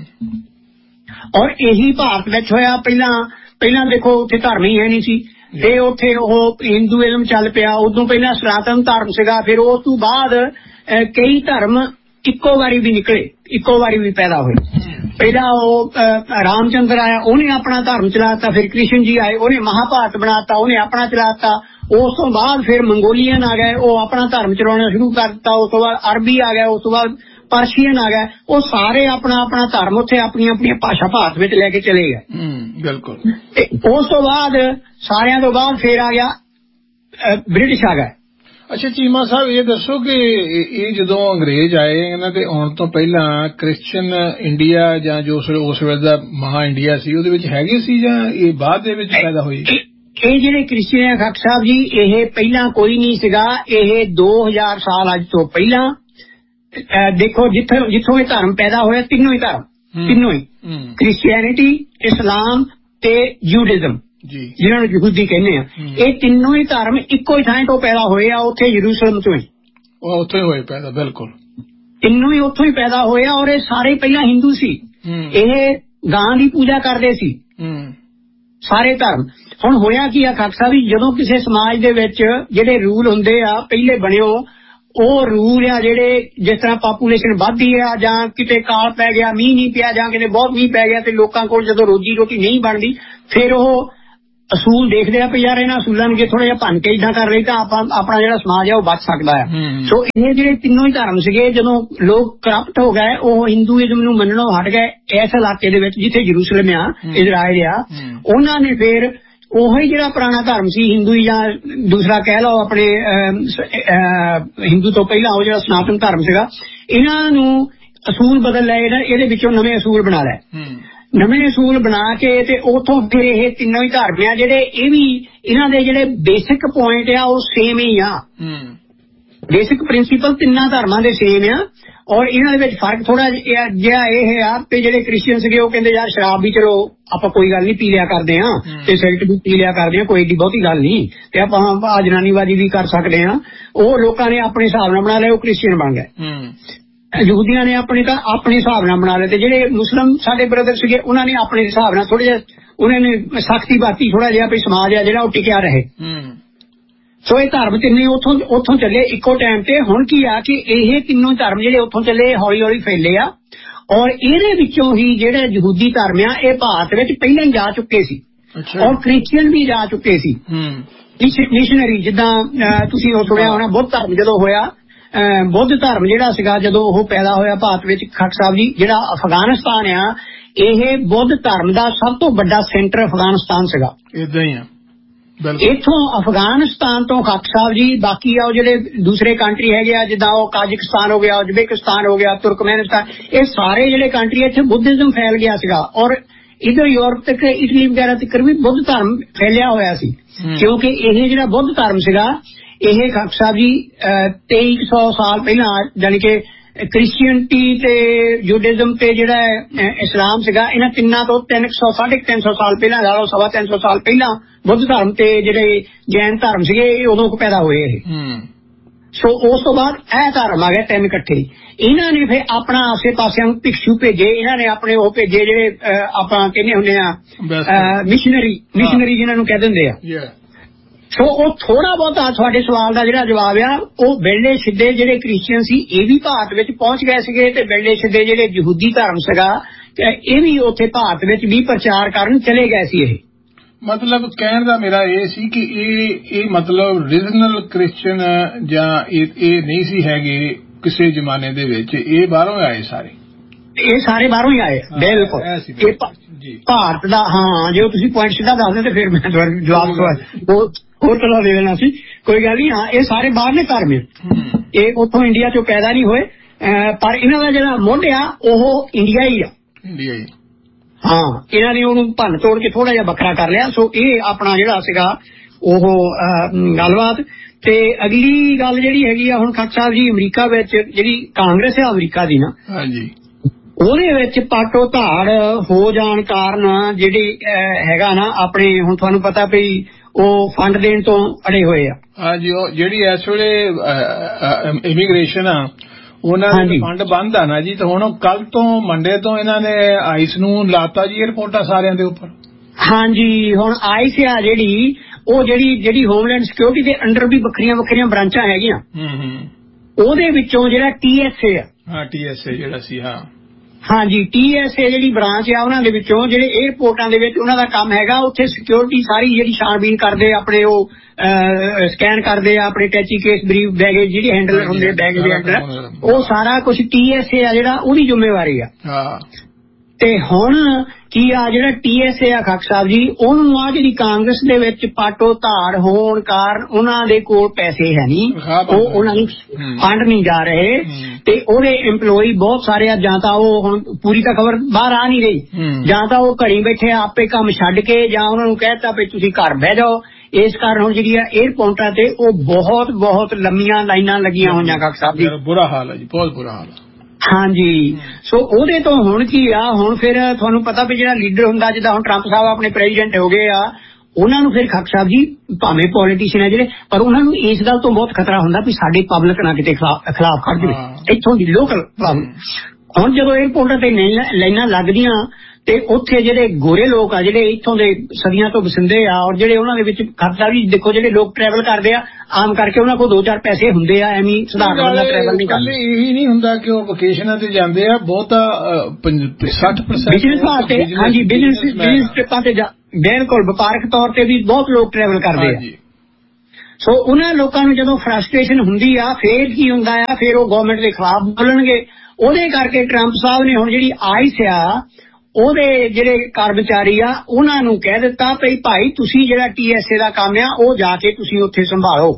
ਔਰ ਇਹੀ ਭਾਰਤ ਵਿੱਚ ਹੋਇਆ। ਪਹਿਲਾਂ ਪਹਿਲਾਂ ਦੇਖੋ ਉੱਥੇ ਧਰਮ ਹੀ ਹੈ ਨਹੀਂ ਸੀ ਤੇ ਉੱਥੇ ਉਹ ਹਿੰਦੂਇਜ਼ਮ ਚੱਲ ਪਿਆ। ਉਦੋਂ ਪਹਿਲਾਂ ਸਨਾਤਨ ਧਰਮ ਸੀਗਾ ਫਿਰ ਉਸ ਤੋਂ ਬਾਅਦ ਕਈ ਧਰਮ ਇੱਕੋ ਵਾਰੀ ਵੀ ਨਿਕਲੇ ਇੱਕੋ ਵਾਰੀ ਵੀ ਪੈਦਾ ਹੋਏ। ਪਹਿਲਾਂ ਉਹ ਰਾਮਚੰਦਰ ਆਇਆ ਉਹਨੇ ਆਪਣਾ ਧਰਮ ਚਲਾਤਾ ਫਿਰ ਕ੍ਰਿਸ਼ਨ ਜੀ ਆਏ ਉਹਨੇ ਮਹਾਭਾਰਤ ਬਣਾਤਾ ਉਹਨੇ ਆਪਣਾ ਚਲਾਤਾ। ਉਸ ਤੋਂ ਬਾਅਦ ਫਿਰ ਮੰਗੋਲੀਅਨ ਆ ਗਏ ਉਹ ਆਪਣਾ ਧਰਮ ਚਲਾਉਣਾ ਸ਼ੁਰੂ ਕਰ ਦਿੱਤਾ। ਉਸ ਤੋਂ ਬਾਅਦ ਅਰਬੀ ਆ ਗਿਆ ਉਸ ਤੋਂ ਬਾਅਦ ਪਰਸ਼ੀਅਨ ਆ ਗਏ ਉਹ ਸਾਰੇ ਆਪਣਾ ਆਪਣਾ ਧਰਮ ਉੱਥੇ ਆਪਣੀਆਂ ਆਪਣੀਆਂ ਭਾਸ਼ਾ ਭਾਰਤ ਵਿੱਚ ਲੈ ਕੇ ਚਲੇ ਗਏ। ਬਿਲਕੁਲ। ਤੇ ਉਸ ਤੋਂ ਬਾਅਦ ਸਾਰਿਆਂ ਤੋਂ ਬਾਅਦ ਫਿਰ ਆ ਗਿਆ ਬ੍ਰਿਟਿਸ਼ ਆ ਗਏ। ਅੱਛਾ ਚੀਮਾ ਸਾਹਿਬ ਇਹ ਦੱਸੋ ਕਿ ਇਹ ਜਦੋਂ ਅੰਗਰੇਜ਼ ਆਏ ਇਹਨਾਂ ਦੇ ਆਉਣ ਤੋਂ ਪਹਿਲਾਂ ਕ੍ਰਿਸਚਨ ਇੰਡੀਆ ਜਾਂ ਜੋ ਉਸ ਵੇਲੇ ਦਾ ਮਹਾ ਇੰਡੀਆ ਸੀ ਉਹਦੇ ਵਿੱਚ ਹੈਗੇ ਸੀ ਜਾਂ ਇਹ ਬਾਅਦ ਦੇ ਵਿੱਚ ਪੈਦਾ ਹੋਈ? ਇਹ ਜਿਹੜੇ ਕ੍ਰਿਸਚਨ ਆ ਖਾਕ ਸਾਹਿਬ ਜੀ ਇਹ ਪਹਿਲਾਂ ਕੋਈ ਨਹੀਂ ਸੀਗਾ। ਇਹ ਦੋ ਹਜ਼ਾਰ ਸਾਲ ਅੱਜ ਤੋਂ ਪਹਿਲਾਂ ਦੇਖੋ ਜਿੱਥੇ ਜਿੱਥੋਂ ਇਹ ਧਰਮ ਪੈਦਾ ਹੋਇਆ ਤਿੰਨੋਂ ਹੀ ਧਰਮ ਤਿੰਨੋਂ ਹੀ ਕ੍ਰਿਸਚੀਅਨਿਟੀ ਇਸਲਾਮ ਤੇ ਜੂਡਿਜ਼ਮ ਜਿਹਨਾਂ ਨੂੰ ਯਹੂਦੀ ਕਹਿੰਦੇ ਆ ਇਹ ਤਿੰਨੋਂ ਹੀ ਧਰਮ ਇੱਕੋ ਹੀ ਥਾਂ ਤੋਂ ਪੈਦਾ ਹੋਏ ਆ ਉੱਥੇ ਯਰੂਸ਼ਲਮ ਤੋਂ ਹੀ। ਉਹ ਉੱਥੇ ਹੋਏ ਪੈਦਾ। ਬਿਲਕੁਲ। ਤਿੰਨੋਂ ਹੀ ਉੱਥੋਂ ਹੀ ਪੈਦਾ ਹੋਏ ਆ ਔਰ ਇਹ ਸਾਰੇ ਪਹਿਲਾਂ ਹਿੰਦੂ ਸੀ। ਇਹ ਗਾਂ ਦੀ ਪੂਜਾ ਕਰਦੇ ਸੀ ਸਾਰੇ ਧਰਮ। ਹੁਣ ਹੋਇਆ ਕੀ ਆ ਖਾਕ ਸਾਹਿਬ ਜੀ ਜਦੋਂ ਕਿਸੇ ਸਮਾਜ ਦੇ ਵਿੱਚ ਜਿਹੜੇ ਰੂਲ ਹੁੰਦੇ ਆ ਪਹਿਲੇ ਬਣਿਓ ਉਹ ਰੂਲ ਆ ਜਿਹੜੇ ਜਿਸ ਤਰ੍ਹਾਂ ਪਾਪੂਲੇਸ਼ਨ ਵੱਧਦੀ ਆ ਜਾਂ ਕਿਤੇ ਕਾਲ ਪੈ ਗਿਆ ਮੀਂਹ ਨਹੀਂ ਪਿਆ ਜਾਂ ਕਿਤੇ ਬਹੁਤ ਮੀਂਹ ਪੈ ਗਿਆ ਤੇ ਲੋਕਾਂ ਕੋਲ ਜਦੋਂ ਰੋਜੀ ਰੋਟੀ ਨਹੀਂ ਬਣਦੀ ਫਿਰ ਉਹ ਅਸੂਲ ਦੇਖਦੇ ਆ ਵੀ ਯਾਰ ਇਹਨਾਂ ਅਸੂਲਾਂ ਨੂੰ ਜੇ ਥੋੜਾ ਜਿਹਾ ਭੰਨ ਕੇ ਇਦਾਂ ਕਰ ਲਈ ਤਾਂ ਆਪਾਂ ਆਪਣਾ ਜਿਹੜਾ ਸਮਾਜ ਆ ਉਹ ਬਚ ਸਕਦਾ ਆ। ਸੋ ਇਹ ਜਿਹੜੇ ਤਿੰਨੋਂ ਹੀ ਧਰਮ ਸੀਗੇ ਜਦੋਂ ਲੋਕ ਕਰਪਟ ਹੋ ਗਏ ਉਹ ਹਿੰਦੂਇਜ਼ਮ ਨੂੰ ਮੰਨਣੋਂ ਹਟ ਗਏ ਇਸ ਇਲਾਕੇ ਦੇ ਵਿੱਚ ਜਿੱਥੇ ਯਰੂਸ਼ਲਮ ਆ ਇਜ਼ਰਾਈਲ ਆ ਉਹਨਾਂ ਨੇ ਫਿਰ ਉਹੀ ਜਿਹੜਾ ਪੁਰਾਣਾ ਧਰਮ ਸੀ ਹਿੰਦੂ ਜਾਂ ਦੂਸਰਾ ਕਹਿ ਲਓ ਆਪਣੇ ਹਿੰਦੂ ਤੋਂ ਪਹਿਲਾਂ ਉਹ ਜਿਹੜਾ ਸਨਾਤਨ ਧਰਮ ਸੀਗਾ ਇਹਨਾਂ ਨੂੰ ਅਸੂਲ ਬਦਲ ਲਏ ਇਹਦੇ ਵਿੱਚੋਂ ਨਵੇਂ ਅਸੂਲ ਬਣਾ ਲਏ। ਨਵੇਂ ਅਸੂਲ ਬਣਾ ਕੇ ਤੇ ਉਥੋਂ ਫਿਰ ਇਹ ਤਿੰਨੋਂ ਹੀ ਧਰਮ ਆ ਜਿਹੜੇ ਇਹ ਵੀ ਇਹਨਾਂ ਦੇ ਜਿਹੜੇ ਬੇਸਿਕ ਪੁਆਇੰਟ ਆ ਉਹ ਸੇਮ ਹੀ ਆ। ਬੇਸਿਕ ਪ੍ਰਿੰਸੀਪਲ ਤਿੰਨਾਂ ਧਰਮਾਂ ਦੇ ਸੇਮ ਆ ਔਰ ਇਹਨਾਂ ਦੇ ਵਿੱਚ ਫਰਕ ਥੋੜਾ ਜਿਹਾ ਇਹ ਆ ਤੇ ਜਿਹੜੇ ਕ੍ਰਿਸਚੀਅਨ ਸੀਗੇ ਉਹ ਕਹਿੰਦੇ ਯਾਰ ਸ਼ਰਾਬ ਵੀ ਚਲੋ ਆਪਾਂ ਕੋਈ ਗੱਲ ਨਹੀਂ ਪੀ ਲਿਆ ਕਰਦੇ ਆ ਤੇ ਸਿਗਰਟ ਵੀ ਪੀ ਲਿਆ ਕਰਦੇ ਆ ਕੋਈ ਏਡੀ ਬਹੁਤੀ ਗੱਲ ਨਹੀਂ ਤੇ ਆਪਾਂ ਜਨਾਨੀਬਾਜ਼ੀ ਵੀ ਕਰ ਸਕਦੇ ਆ। ਉਹ ਲੋਕਾਂ ਨੇ ਆਪਣੇ ਹਿਸਾਬ ਨਾਲ ਬਣਾ ਲਿਆ ਉਹ ਕ੍ਰਿਸਚੀਅਨ ਬਣ ਗਏ। ਯਹੂਦੀਆਂ ਨੇ ਆਪਣੇ ਤਾਂ ਆਪਣੇ ਹਿਸਾਬ ਨਾਲ ਬਣਾ ਲਏ ਤੇ ਜਿਹੜੇ ਮੁਸਲਮ ਸਾਡੇ ਬ੍ਰਦਰ ਸੀਗੇ ਉਹਨਾਂ ਨੇ ਆਪਣੇ ਹਿਸਾਬ ਨਾਲ ਥੋੜਾ ਜਿਹਾ ਉਹਨਾਂ ਨੇ ਸਖਤੀ ਬਾਤੀ ਥੋੜਾ ਜਿਹਾ ਵੀ ਸਮਾਜ ਆ ਜਿਹੜਾ ਉਹ ਟਿਕਿਆ ਰਹੇ। ਸੋ ਇਹ ਧਰਮ ਤਿੰਨੇ ਉੱਥੋਂ ਉੱਥੋਂ ਚੱਲੇ ਇੱਕੋ ਟਾਈਮ ਤੇ। ਹੁਣ ਕੀ ਆ ਕਿ ਇਹ ਤਿੰਨੋਂ ਧਰਮ ਜਿਹੜੇ ਉੱਥੋਂ ਚੱਲੇ ਹੌਲੀ ਹੌਲੀ ਫੈਲੇ ਆ ਔਰ ਇਹਦੇ ਵਿੱਚੋਂ ਹੀ ਜਿਹੜੇ ਯਹੂਦੀ ਧਰਮ ਆ ਇਹ ਭਾਰਤ ਵਿੱਚ ਪਹਿਲਾਂ ਹੀ ਜਾ ਚੁੱਕੇ ਸੀ ਔਰ ਕ੍ਰਿਸਚੀਅਨ ਵੀ ਜਾ ਚੁੱਕੇ ਸੀ। ਮਿਸ਼ਨਰੀ ਜਿੱਦਾਂ ਤੁਸੀਂ ਉਹ ਸੁਣਿਆ ਹੋਣਾ ਬੁੱਧ ਧਰਮ ਜਦੋਂ ਹੋਇਆ ਬੁੱਧ ਧਰਮ ਜਿਹੜਾ ਸੀਗਾ ਜਦੋਂ ਉਹ ਪੈਦਾ ਹੋਇਆ ਭਾਰਤ ਵਿੱਚ ਖਾਕ ਸਾਹਿਬ ਜੀ ਜਿਹੜਾ ਅਫਗਾਨਿਸਤਾਨ ਆ ਇਹ ਬੁੱਧ ਧਰਮ ਦਾ ਸਭ ਤੋਂ ਵੱਡਾ ਸੈਂਟਰ ਅਫਗਾਨਿਸਤਾਨ ਸੀਗਾ। ਇਦਾਂ ਹੀ ਆ ਇੱਥੋਂ ਅਫਗਾਨਿਸਤਾਨ ਤੋਂ ਖਾਕ ਸਾਹਿਬ ਜੀ ਬਾਕੀ ਆ ਉਹ ਜਿਹੜੇ ਦੂਸਰੇ ਕੰਟਰੀ ਹੈਗੇ ਆ ਜਿੱਦਾਂ ਉਹ ਕਾਜ਼ਕਿਸਤਾਨ ਹੋ ਗਿਆ ਉਜ਼ਬੇਕਿਸਤਾਨ ਹੋ ਗਿਆ ਤੁਰਕਮੈਨਿਸਤਾਨ ਇਹ ਸਾਰੇ ਜਿਹੜੇ ਕੰਟਰੀ ਇੱਥੇ ਬੁੱਧਿਜ਼ਮ ਫੈਲ ਗਿਆ ਸੀਗਾ ਔਰ ਇੱਧਰ ਯੂਰਪ ਤੱਕ ਇਟਲੀ ਵਗੈਰਾ ਤੱਕ ਵੀ ਬੁੱਧ ਧਰਮ ਫੈਲਿਆ ਹੋਇਆ ਸੀ, ਕਿਉਂਕਿ ਇਹ ਜਿਹੜਾ ਬੁੱਧ ਧਰਮ ਸੀਗਾ ਇਹ ਖਾਲਸਾ ਸਾਹਿਬ ਜੀ ਤੇਈ ਸੌ ਸਾਲ ਪਹਿਲਾਂ ਜਾਣੀ ਕਿ ਕ੍ਰਿਸਚੀਅਨਟੀ ਤੇ ਜੂਡਿਜ਼ਮ ਤੇ ਜਿਹੜਾ ਇਸਲਾਮ ਸੀਗਾ ਇਹਨਾਂ ਤਿੰਨਾਂ ਤੋਂ ਤਿੰਨ ਸੌ ਸਾਢੇ ਤਿੰਨ ਸੌ ਸਾਲ ਪਹਿਲਾਂ ਲਾ ਲਓ, ਸਵਾ ਤਿੰਨ ਸੌ ਸਾਲ ਪਹਿਲਾਂ ਬੁੱਧ ਧਰਮ ਤੇ ਜਿਹੜੇ ਜੈਨ ਧਰਮ ਸੀਗੇ ਇਹ ਉਦੋਂ ਕੁ ਪੈਦਾ ਹੋਏ ਇਹ। ਸੋ ਉਸ ਤੋਂ ਬਾਅਦ ਇਹ ਧਰਮ ਆ ਗਏ ਤਿੰਨ ਇਕੱਠੇ। ਇਹਨਾਂ ਨੇ ਫਿਰ ਆਪਣਾ ਆਸੇ ਪਾਸਿਆਂ ਨੂੰ ਭਿਕਸ਼ੂ ਭੇਜੇ, ਇਹਨਾਂ ਨੇ ਆਪਣੇ ਉਹ ਭੇਜੇ ਜਿਹੜੇ ਆਪਾਂ ਕਹਿੰਦੇ ਹੁੰਦੇ ਆ ਮਿਸ਼ਨਰੀ ਮਿਸ਼ਨਰੀ ਜਿਹਨਾਂ ਨੂੰ ਕਹਿ ਦਿੰਦੇ ਆ। ਸੋ ਉਹ ਥੋੜਾ ਬਹੁਤਾ ਤੁਹਾਡੇ ਸਵਾਲ ਦਾ ਜਿਹੜਾ ਜਵਾਬ ਆ ਉਹ ਬਿਰਲੇ ਸਿੱਧੇ ਜਿਹੜੇ ਕ੍ਰਿਸਚੀਅਨ ਸੀ ਇਹ ਵੀ ਭਾਰਤ ਵਿੱਚ ਪਹੁੰਚ ਗਏ ਸੀਗੇ ਤੇ ਬਿਰਲੇ ਸਿੱਧੇ ਜਿਹੜੇ ਯਹੂਦੀ ਧਰਮ ਸੀਗਾ ਇਹ ਵੀ ਉੱਥੇ ਭਾਰਤ ਵਿੱਚ ਵੀ ਪ੍ਰਚਾਰ ਕਰਨ ਚਲੇ ਗਏ ਸੀ। ਇਹ ਮਤਲਬ ਕਹਿਣ ਦਾ ਮੇਰਾ ਇਹ ਸੀ ਕਿ ਇਹ ਇਹ ਮਤਲਬ ਰੀਜਨਲ ਕ੍ਰਿਸਚੀਅਨ ਜਾਂ ਇਹ ਨਹੀਂ ਸੀ ਹੈਗੇ ਕਿਸੇ ਜ਼ਮਾਨੇ ਦੇ ਵਿੱਚ, ਇਹ ਬਾਹਰੋਂ ਆਏ ਸਾਰੇ, ਇਹ ਸਾਰੇ ਬਾਹਰੋਂ ਹੀ ਆਏ ਬਿਲਕੁਲ। ਭਾਰਤ ਦਾ ਹਾਂ ਜੇ ਤੁਸੀਂ ਪੁਆਇੰਟ ਸਿੱਧਾ ਦੱਸਦੇ ਤੇ ਫਿਰ ਮੈਂ ਜਵਾਬ ਉਹ ਹੋਰ ਤਰ੍ਹਾਂ ਦੇ ਦੇਣਾ ਸੀ, ਕੋਈ ਗੱਲ ਨਹੀਂ। ਹਾਂ ਇਹ ਸਾਰੇ ਬਾਹਰਲੇ ਧਰਮ ਇਹ ਉੱਥੋਂ ਇੰਡੀਆ ਚੋਂ ਪੈਦਾ ਨਹੀਂ ਹੋਏ, ਪਰ ਇਹਨਾਂ ਦਾ ਜਿਹੜਾ ਮੁੱਢ ਆ ਉਹ ਇੰਡੀਆ ਹੀ ਆ। ਇੰਡੀਆ ਹੀ ਹਾਂ ਇਹਨਾਂ ਨੇ ਉਹਨੂੰ ਭੰਨ ਤੋੜ ਕੇ ਥੋੜਾ ਜਿਹਾ ਵੱਖਰਾ ਕਰ ਲਿਆ। ਸੋ ਇਹ ਆਪਣਾ ਜਿਹੜਾ ਸੀਗਾ ਉਹ ਗੱਲਬਾਤ। ਤੇ ਅਗਲੀ ਗੱਲ ਜਿਹੜੀ ਹੈਗੀ ਆ ਹੁਣ ਖਾਲਸਾ ਸਾਹਿਬ ਜੀ ਅਮਰੀਕਾ ਵਿੱਚ ਜਿਹੜੀ ਕਾਂਗਰਸ ਹੈ ਅਮਰੀਕਾ ਦੀ ਨਾ ਹਾਂਜੀ ਉਹਦੇ ਵਿੱਚ ਪਾਟੋ ਧਾੜ ਹੋ ਜਾਣ ਕਾਰਨ ਜਿਹੜੀ ਹੈਗਾ ਨਾ ਆਪਣੇ ਹੁਣ ਤੁਹਾਨੂੰ ਪਤਾ ਵੀ ਉਹ ਫੰਡ ਦੇਣ ਤੋਂ ਅੜੇ ਹੋਏ ਆ। ਹਾਂਜੀ ਉਹ ਜਿਹੜੀ ਇਸ ਵੇਲੇ ਇਮੀਗ੍ਰੇਸ਼ਨ ਆ ਉਹਨਾਂ ਦੇ ਫੰਡ ਬੰਦ ਆ ਨਾ ਜੀ, ਤੇ ਹੁਣ ਕੱਲ ਤੋਂ ਮੰਡੇ ਤੋਂ ਇਹਨਾਂ ਨੇ ਆਈਸ ਨੂੰ ਲਾਤਾ ਜੀ ਏਅਰਪੋਰਟਾਂ ਸਾਰਿਆਂ ਦੇ ਉੱਪਰ। ਹਾਂਜੀ ਹੁਣ ਆਈਸ ਆ ਜਿਹੜੀ ਉਹ ਜਿਹੜੀ ਜਿਹੜੀ ਹੋਮਲੈਂਡ ਸਿਕਿਉਰਿਟੀ ਦੇ ਅੰਡਰ ਵੀ ਵੱਖਰੀਆਂ ਵੱਖਰੀਆਂ ਬ੍ਰਾਂਚਾਂ ਹੈਗੀਆਂ, ਉਹਦੇ ਵਿੱਚੋਂ ਜਿਹੜਾ ਟੀ ਐਸ ਏ ਆ ਹਾਂ ਟੀ ਐਸ ਏ ਜਿਹੜਾ ਸੀ ਹਾਂ ਹਾਂਜੀ ਟੀ ਐਸ ਏ ਜਿਹੜੀ ਬ੍ਰਾਂਚ ਆ ਉਹਨਾਂ ਦੇ ਵਿੱਚੋਂ ਜਿਹੜੇ ਏਅਰਪੋਰਟਾਂ ਦੇ ਵਿੱਚ ਉਹਨਾਂ ਦਾ ਕੰਮ ਹੈਗਾ ਉੱਥੇ ਸਿਕਿਉਰਿਟੀ ਸਾਰੀ ਜਿਹੜੀ ਛਾਣਬੀਨ ਕਰਦੇ ਆਪਣੇ ਉਹ ਸਕੈਨ ਕਰਦੇ ਆ ਆਪਣੇ ਟੈਚੀ ਕੇਸ ਬਰੀਫ ਬੈਗੇਜ ਜਿਹੜੇ ਹੈਂਡਲਰ ਹੁੰਦੇ ਬੈਗੇਜ ਦੇ ਹੈਂਡਲਰ ਉਹ ਸਾਰਾ ਕੁਝ ਟੀ ਐਸ ਏ ਆ ਜਿਹੜਾ ਉਹਦੀ ਜ਼ਿੰਮੇਵਾਰੀ ਆ। ਤੇ ਹੁਣ ਕੀ ਆ ਜਿਹੜਾ ਟੀ ਐਸ ਏ ਆ ਖਾਲਸਾ ਸਾਹਿਬ ਜੀ ਉਹਨੂੰ ਆ ਜਿਹੜੀ ਕਾਂਗਰਸ ਦੇ ਵਿੱਚ ਪਾਟੋ ਧਾੜ ਹੋਣ ਕਾਰਨ ਉਹਨਾਂ ਦੇ ਕੋਲ ਪੈਸੇ ਹੈ ਨਹੀਂ, ਉਹ ਉਹਨਾਂ ਨੂੰ ਫੰਡ ਨਹੀਂ ਜਾ ਰਹੇ ਤੇ ਉਹਦੇ EMPLOYEE ਬਹੁਤ ਸਾਰੇ ਆ, ਜਾਂ ਤਾਂ ਉਹ ਹੁਣ ਪੂਰੀ ਤਾਂ ਖਬਰ ਬਾਹਰ ਆ ਨਹੀਂ ਰਹੀ, ਜਾਂ ਤਾਂ ਉਹ ਘੜੀ ਬੈਠੇ ਆਪੇ ਕੰਮ ਛੱਡ ਕੇ ਜਾਂ ਉਹਨਾਂ ਨੂੰ ਕਹਿਤਾ ਵੀ ਤੁਸੀਂ ਘਰ ਬਹਿ ਜਾਓ। ਇਸ ਕਾਰਨ ਹੁਣ ਜਿਹੜੀ ਆ ਏਅਰਪੋਰਟਾਂ ਤੇ ਉਹ ਬਹੁਤ ਬਹੁਤ ਲੰਮੀਆਂ ਲਾਈਨਾਂ ਲੱਗੀਆਂ ਹੋਈਆਂ ਖਾਲਸਾ ਸਾਹਿਬ ਜੀ, ਬੁਰਾ ਹਾਲ ਹੈ ਜੀ ਬਹੁਤ ਬੁਰਾ ਹਾਲ ਹੈ। ਹਾਂਜੀ ਸੋ ਉਹਦੇ ਤੋਂ ਹੁਣ ਕੀ ਆ ਹੁਣ ਫਿਰ ਤੁਹਾਨੂੰ ਪਤਾ ਵੀ ਜਿਹੜਾ ਲੀਡਰ ਹੁੰਦਾ ਜਿੱਦਾਂ ਹੁਣ ਟਰੰਪ ਸਾਹਿਬ ਆਪਣੇ ਪ੍ਰੈਜ਼ੀਡੈਂਟ ਹੋ ਗਏ ਆ ਉਹਨਾਂ ਨੂੰ ਫਿਰ ਖਾਲਸਾ ਸਾਹਿਬ ਜੀ ਭਾਵੇਂ ਪੋਲੀਟੀਸ਼ੀਅਨ ਹੈ ਜਿਹੜੇ ਪਰ ਉਹਨਾਂ ਨੂੰ ਇਸ ਗੱਲ ਤੋਂ ਬਹੁਤ ਖਤਰਾ ਹੁੰਦਾ ਵੀ ਸਾਡੇ ਪਬਲਿਕ ਨਾ ਕਿਤੇ ਖਿਲਾਫ ਖੜ ਜਾਵੇ ਇੱਥੋਂ ਦੀ ਲੋਕਲ ਪ੍ਰੋਬਲਮ। ਹੁਣ ਜਦੋਂ ਏਅਰਪੋਰਟਾਂ ਤੇ ਲਾਈਨਾਂ ਲੱਗਦੀਆਂ ਤੇ ਉੱਥੇ ਜਿਹੜੇ ਗੋਰੇ ਲੋਕ ਆ ਜਿਹੜੇ ਇੱਥੋਂ ਦੇ ਸਦੀਆਂ ਤੋਂ ਵਸਿੰਦੇ ਆ ਔਰ ਜਿਹੜੇ ਉਹਨਾਂ ਦੇ ਵਿੱਚ ਖਾਲਸਾ ਵੀ ਦੇਖੋ ਜਿਹੜੇ ਲੋਕ ਟਰੈਵਲ ਕਰਦੇ ਆ ਆਮ ਕਰਕੇ ਉਹਨਾਂ ਕੋਲ ਦੋ ਚਾਰ ਪੈਸੇ ਹੁੰਦੇ ਆ ਐਵੇਂ ਸਧਾਰਨ ਬੰਦਾ ਟਰੈਵਲ ਨਹੀਂ ਕਰਦਾ। ਇਹੀ ਨਹੀਂ ਹੁੰਦਾ ਕਿ ਉਹ ਵਕੇਸ਼ਨਾਂ ਤੇ ਜਾਂਦੇ ਆ ਬਹੁਤਾ ਸੱਠ ਪਰਸੈਂਟ ਬਿਜ਼ਨਸ ਵਾਸਤੇ ਹਾਂਜੀ ਬਿਜ਼ਨਸ ਬਿਜ਼ਨਸ ਟ੍ਰਿਪਾਂ ਤੇ ਬਿਲਕੁਲ ਵਪਾਰਕ ਤੌਰ ਤੇ ਵੀ ਬਹੁਤ ਲੋਕ ਟਰੈਵਲ ਕਰਦੇ ਆ। ਸੋ ਉਹਨਾਂ ਲੋਕਾਂ ਨੂੰ ਜਦੋਂ ਫਰਸਟ੍ਰੇਸ਼ਨ ਹੁੰਦੀ ਆ ਫੇਰ ਕੀ ਹੁੰਦਾ ਆ ਫਿਰ ਉਹ ਗਵਰਨਮੈਂਟ ਦੇ ਖਿਲਾਫ ਬੋਲਣਗੇ। ਉਹਦੇ ਕਰਕੇ ਟਰੰਪ ਸਾਹਿਬ ਨੇ ਹੁਣ ਜਿਹੜੀ ਆਈਸ ਆ ਉਹਦੇ ਜਿਹੜੇ ਕਰਮਚਾਰੀ ਆ ਉਹਨਾਂ ਨੂੰ ਕਹਿ ਦਿੱਤਾ ਵੀ ਭਾਈ ਤੁਸੀਂ ਜਿਹੜਾ ਟੀ ਐਸ ਏ ਦਾ ਕੰਮ ਆ ਉਹ ਜਾ ਕੇ ਤੁਸੀਂ ਉੱਥੇ ਸੰਭਾਲੋ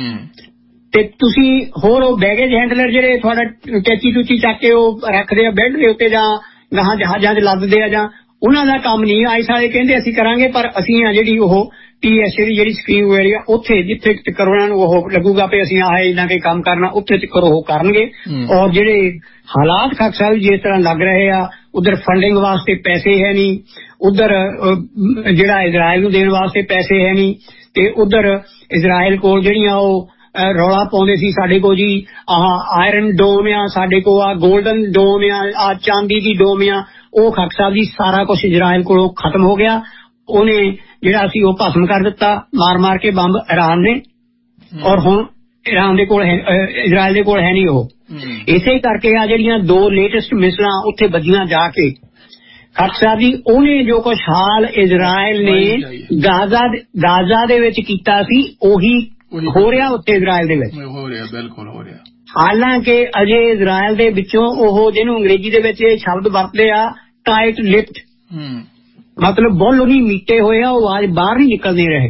ਤੇ ਤੁਸੀਂ ਹੋਰ ਉਹ ਬੈਗੇਜ ਹੈਂਡਲਰ ਜਿਹੜੇ ਤੁਹਾਡਾ ਟੈਚੀ ਟੂਚੀ ਚੱਕ ਕੇ ਉਹ ਰੱਖਦੇ ਆ ਬੈੱਡ ਦੇ ਉੱਤੇ ਜਾਂ ਗਾਹਾਂ ਜਹਾਜ਼ਾਂ 'ਚ ਲੱਦਦੇ ਆ ਜਾਂ ਉਹਨਾਂ ਦਾ ਕੰਮ ਨਹੀਂ। ਆਈਸ ਵਾਲੇ ਕਹਿੰਦੇ ਅਸੀਂ ਕਰਾਂਗੇ ਪਰ ਅਸੀਂ ਆ ਜਿਹੜੀ ਉਹ ਟੀ ਐਸ ਏ ਦੀ ਜਿਹੜੀ ਸਕੀਮ ਹੋਈ ਆ ਉੱਥੇ ਜਿੱਥੇ ਤੱਕ ਉਹਨਾਂ ਨੂੰ ਉਹ ਲੱਗੂਗਾ ਵੀ ਅਸੀਂ ਆਹ ਇਹਨਾਂ ਕੇ ਕੰਮ ਕਰਨਾ ਉੱਥੇ ਤੱਕ ਉਹ ਕਰਨਗੇ। ਔਰ ਜਿਹੜੇ ਹਾਲਾਤ ਖਾਲਸਾ ਸਾਹਿਬ ਜਿਸ ਤਰ੍ਹਾਂ ਲੱਗ ਰਹੇ ਆ ਉਧਰ ਫੰਡਿੰਗ ਵਾਸਤੇ ਪੈਸੇ ਹੈ ਨਹੀਂ, ਉਧਰ ਜਿਹੜਾ ਇਜ਼ਰਾਈਲ ਨੂੰ ਦੇਣ ਵਾਸਤੇ ਪੈਸੇ ਹੈ ਨਹੀਂ ਤੇ ਉਧਰ ਇਜ਼ਰਾਈਲ ਕੋਲ ਜਿਹੜੀਆਂ ਉਹ ਰੌਲਾ ਪਾਉਂਦੇ ਸੀ ਸਾਡੇ ਕੋਲ ਜੀ ਆਹ ਆਇਰਨ ਡੋਮ ਆ ਸਾਡੇ ਕੋਲ ਆ ਗੋਲਡਨ ਡੋਮ ਆ ਆ ਚਾਂਦੀ ਦੀ ਡੋਮ ਆ ਉਹ ਖਾਲਸਾ ਸਾਹਿਬ ਜੀ ਸਾਰਾ ਕੁਝ ਇਜ਼ਰਾਈਲ ਕੋਲੋਂ ਖਤਮ ਹੋ ਗਿਆ। ਉਹਨੇ ਜਿਹੜਾ ਸੀ ਉਹ ਭਸਮ ਕਰ ਦਿੱਤਾ ਮਾਰ ਮਾਰ ਕੇ ਬੰਬ ਇਰਾਨ ਨੇ ਔਰ ਹੁਣ ਇਰਾਨ ਦੇ ਕੋਲ ਇਜ਼ਰਾਈਲ ਦੇ ਕੋਲ ਹੈ ਨਹੀਂ ਉਹ। ਇਸੇ ਕਰਕੇ ਆ ਜਿਹੜੀਆਂ ਦੋ ਲੇਟੈਸਟ ਮਿਸਲਾਂ ਉੱਥੇ ਵੱਜੀਆਂ ਜਾ ਕੇ ਖਾਲਸਾ ਸਾਹਿਬ ਜੀ ਉਹਨੇ ਜੋ ਕੁਛ ਹਾਲ ਇਜ਼ਰਾਈਲ ਨੇ ਗਾਜ਼ਾ ਗਾਜ਼ਾ ਦੇ ਵਿੱਚ ਕੀਤਾ ਸੀ ਉਹੀ ਹੋ ਰਿਹਾ ਉੱਥੇ ਇਜ਼ਰਾਈਲ ਦੇ ਵਿੱਚ ਹੋ ਰਿਹਾ ਬਿਲਕੁਲ ਹੋ ਰਿਹਾ। ਹਾਲਾਂਕਿ ਅਜੇ ਇਜ਼ਰਾਈਲ ਦੇ ਵਿੱਚੋਂ ਉਹ ਜਿਹਨੂੰ ਅੰਗਰੇਜ਼ੀ ਦੇ ਵਿੱਚ ਇਹ ਸ਼ਬਦ ਵਰਤਦੇ ਆ ਟਾਈਟ ਲਿਪਡ ਮਤਲਬ ਬੁੱਲ ਨਹੀਂ ਮੀਟੇ ਹੋਏ ਆ ਉਹ ਆਵਾਜ਼ ਬਾਹਰ ਨਹੀਂ ਨਿਕਲਦੇ ਰਹੇ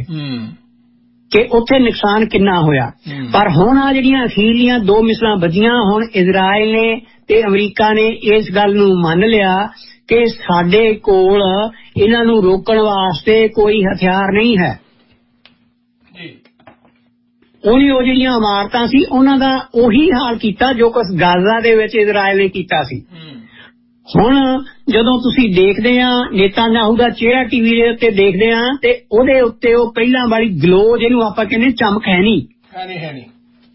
ਕਿ ਉੱਥੇ ਨੁਕਸਾਨ ਕਿੰਨਾ ਹੋਇਆ। ਪਰ ਹੁਣ ਆ ਜਿਹੜੀਆਂ ਅਖੀਰਲੀਆਂ ਦੋ ਮਿਸਲਾਂ ਵੱਜੀਆਂ ਹੁਣ ਇਜ਼ਰਾਈਲ ਨੇ ਤੇ ਅਮਰੀਕਾ ਨੇ ਇਸ ਗੱਲ ਨੂੰ ਮੰਨ ਲਿਆ ਕਿ ਸਾਡੇ ਕੋਲ ਇਹਨਾਂ ਨੂੰ ਰੋਕਣ ਵਾਸਤੇ ਕੋਈ ਹਥਿਆਰ ਨਹੀਂ ਹੈ। ਉਹਨੇ ਉਹ ਜਿਹੜੀਆਂ ਇਮਾਰਤਾਂ ਸੀ ਉਹਨਾਂ ਦਾ ਉਹੀ ਹਾਲ ਕੀਤਾ ਜੋ ਕੁਛ ਗਾਜ਼ਾ ਦੇ ਵਿੱਚ ਇਜ਼ਰਾਈਲ ਨੇ ਕੀਤਾ ਸੀ। ਹੁਣ ਜਦੋਂ ਤੁਸੀਂ ਦੇਖਦੇ ਆ ਨੇਤਾਨਯਾਹੂ ਦਾ ਚਿਹਰਾ ਟੀਵੀ ਦੇ ਉੱਤੇ ਦੇਖਦੇ ਆ ਤੇ ਉਹਦੇ ਉੱਤੇ ਉਹ ਪਹਿਲਾਂ ਵਾਲੀ ਗਲੋ ਜਿਹਨੂੰ ਆਪਾਂ ਕਹਿੰਦੇ ਚਮਕ ਹੈ ਨਹੀਂ ਹੈ ਨਹੀਂ।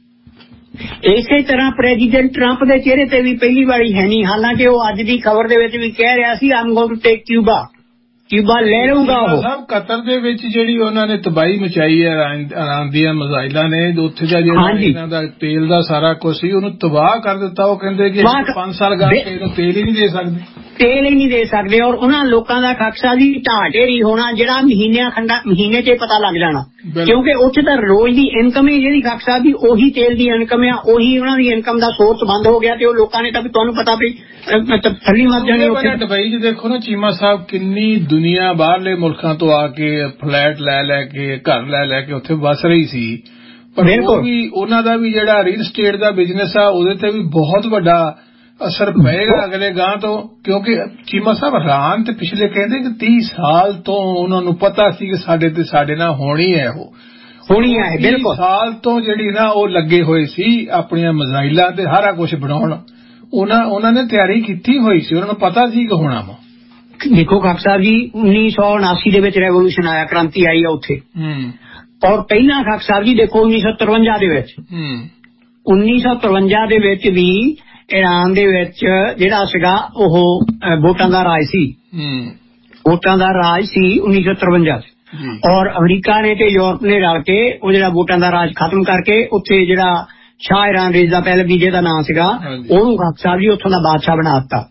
ਇਸੇ ਤਰ੍ਹਾਂ ਪ੍ਰੈਜ਼ੀਡੈਂਟ ਟਰੰਪ ਦੇ ਚਿਹਰੇ ਤੇ ਵੀ ਪਹਿਲੀ ਵਾਰੀ ਹੈ ਨਹੀਂ, ਹਾਲਾਂਕਿ ਉਹ ਅੱਜ ਦੀ ਖਬਰ ਦੇ ਵਿੱਚ ਵੀ ਕਹਿ ਰਿਹਾ ਸੀ I'm going to take Cuba, Cuba ਲੈ ਲਊਗਾ। ਉਹ ਸਭ ਕਤਰ ਦੇ ਵਿੱਚ ਜਿਹੜੀ ਉਹਨਾਂ ਨੇ ਤਬਾਹੀ ਮਚਾਈ ਹੈ ਇਰਾਨ ਦੀਆਂ ਮਿਜ਼ਾਈਲਾਂ ਨੇ, ਉੱਥੇ ਦਾ ਜਿਹੜਾ ਇਹਨਾਂ ਦਾ ਤੇਲ ਦਾ ਸਾਰਾ ਕੁਝ ਸੀ ਉਹਨੂੰ ਤਬਾਹ ਕਰ ਦਿੱਤਾ। ਉਹ ਕਹਿੰਦੇ ਕਿ ਪੰਜ ਸਾਲ ਗਾ ਕੇ ਇਹਨੂੰ ਤੇਲ ਹੀ ਨਹੀਂ ਦੇ ਸਕਦੇ, ਤੇਲ ਹੀ ਨਹੀਂ ਦੇ ਸਕਦੇ। ਔਰ ਉਹਨਾਂ ਲੋਕਾਂ ਦਾ ਖਕਸਾ ਜੀ ਢਾਹ ਢੇਰੀ ਹੋਣਾ ਜਿਹੜਾ ਮਹੀਨਿਆਂ ਖੰਡਾ ਮਹੀਨੇ 'ਚ ਪਤਾ ਲੱਗ ਜਾਣਾ, ਕਿਉਂਕਿ ਉੱਥੇ ਤਾਂ ਰੋਜ਼ ਦੀ ਇਨਕਮ ਹੀ ਜਿਹੜੀ ਖਕਸਾ ਦੀ ਉਹੀ ਤੇਲ ਦੀ ਇਨਕਮ ਆ, ਉਹੀ ਉਹਨਾਂ ਦੀ ਇਨਕਮ ਦਾ ਸੋਰਸ ਬੰਦ ਹੋ ਗਿਆ ਤੇ ਉਹ ਲੋਕਾਂ ਨੇ ਤਾਂ ਵੀ ਤੁਹਾਨੂੰ ਪਤਾ ਵੀ ਥੱਲੀ ਮਰ ਜਾਣੇ। ਉੱਥੇ ਦੁਬਈ 'ਚ ਦੇਖੋ ਨਾ ਚੀਮਾ ਸਾਹਿਬ, ਕਿੰਨੀ ਦੁਨੀਆ ਬਾਹਰਲੇ ਮੁਲਕਾਂ ਤੋਂ ਆ ਕੇ ਫਲੈਟ ਲੈ ਲੈ ਕੇ ਘਰ ਲੈ ਲੈ ਕੇ ਉੱਥੇ ਵਸ ਰਹੀ ਸੀ, ਪਰ ਉਹ ਵੀ ਉਹਨਾਂ ਦਾ ਵੀ ਜਿਹੜਾ ਰੀਅਲ ਸਟੇਟ ਦਾ ਬਿਜ਼ਨਸ ਆ ਉਹਦੇ ਤੇ ਵੀ ਬਹੁਤ ਵੱਡਾ ਅਸਰ ਪਏਗਾ ਅਗਲੇ ਗਾਂ ਤੋਂ, ਕਿਉਂਕਿ ਚੀਮਾ ਸਾਹਿਬ ਇਰਾਨ ਤੇ ਪਿਛਲੇ ਕਹਿੰਦੇ ਕਿ ਤੀਹ ਸਾਲ ਤੋਂ ਉਹਨਾਂ ਨੂੰ ਪਤਾ ਸੀ ਕਿ ਸਾਡੇ ਤੇ ਸਾਡੇ ਨਾਲ ਹੋਣੀ ਹੈ, ਉਹ ਹੋਣੀ ਹੈ ਬਿਲਕੁਲ ਸਾਲ ਤੋਂ ਜਿਹੜੀ ਨਾ ਉਹ ਲੱਗੇ ਹੋਏ ਸੀ ਆਪਣੀਆਂ ਮਿਜ਼ਾਈਲਾਂ ਤੇ ਸਾਰਾ ਕੁਝ ਬਣਾਉਣ। ਉਹਨਾਂ ਉਹਨਾਂ ਨੇ ਤਿਆਰੀ ਕੀਤੀ ਹੋਈ ਸੀ, ਉਹਨਾਂ ਨੂੰ ਪਤਾ ਸੀ ਕਿ ਹੋਣਾ ਵਾ। ਦੇਖੋ ਕਾਕ ਸਾਹਿਬ ਜੀ ਉੱਨੀ ਸੌ ਉਨਾਸੀ ਦੇ ਵਿੱਚ ਰੈਵੋਲੂਸ਼ਨ ਆਇਆ, ਕ੍ਰਾਂਤੀ ਆਈ ਆ ਉੱਥੇ, ਔਰ ਪਹਿਲਾਂ ਕਾਕ ਸਾਹਿਬ ਜੀ ਦੇਖੋ ਉੱਨੀ ਸੌ ਤਰਵੰਜਾ ਦੇ ਵਿੱਚ ਉੱਨੀ ਸੌ ਤਰਵੰਜਾ ਦੇ ਵਿੱਚ ਵੀ ਈਰਾਨ ਦੇ ਵਿੱਚ ਜਿਹੜਾ ਸੀਗਾ ਉਹ ਵੋਟਾਂ ਦਾ ਰਾਜ ਸੀ, ਵੋਟਾਂ ਦਾ ਰਾਜ ਸੀ ਉੱਨੀ ਸੌ ਤਰਵੰਜਾ ਚ, ਔਰ ਅਮਰੀਕਾ ਨੇ ਤੇ ਯੂਰਪ ਨੇ ਰਲ ਕੇ ਉਹ ਜਿਹੜਾ ਵੋਟਾਂ ਦਾ ਰਾਜ ਖਤਮ ਕਰਕੇ ਉੱਥੇ ਜਿਹੜਾ ਸ਼ਾਹ ਇਰਾਨ ਰੇਜ਼ਾ ਪਹਿਲਵੀ ਜਿਹਦਾ ਨਾਂ ਸੀਗਾ ਉਹਨੂੰ ਕਾਕ ਸਾਹਿਬ ਜੀ ਉੱਥੋਂ ਦਾ ਬਾਦਸ਼ਾਹ ਬਣਾ ਦਿੱਤਾ।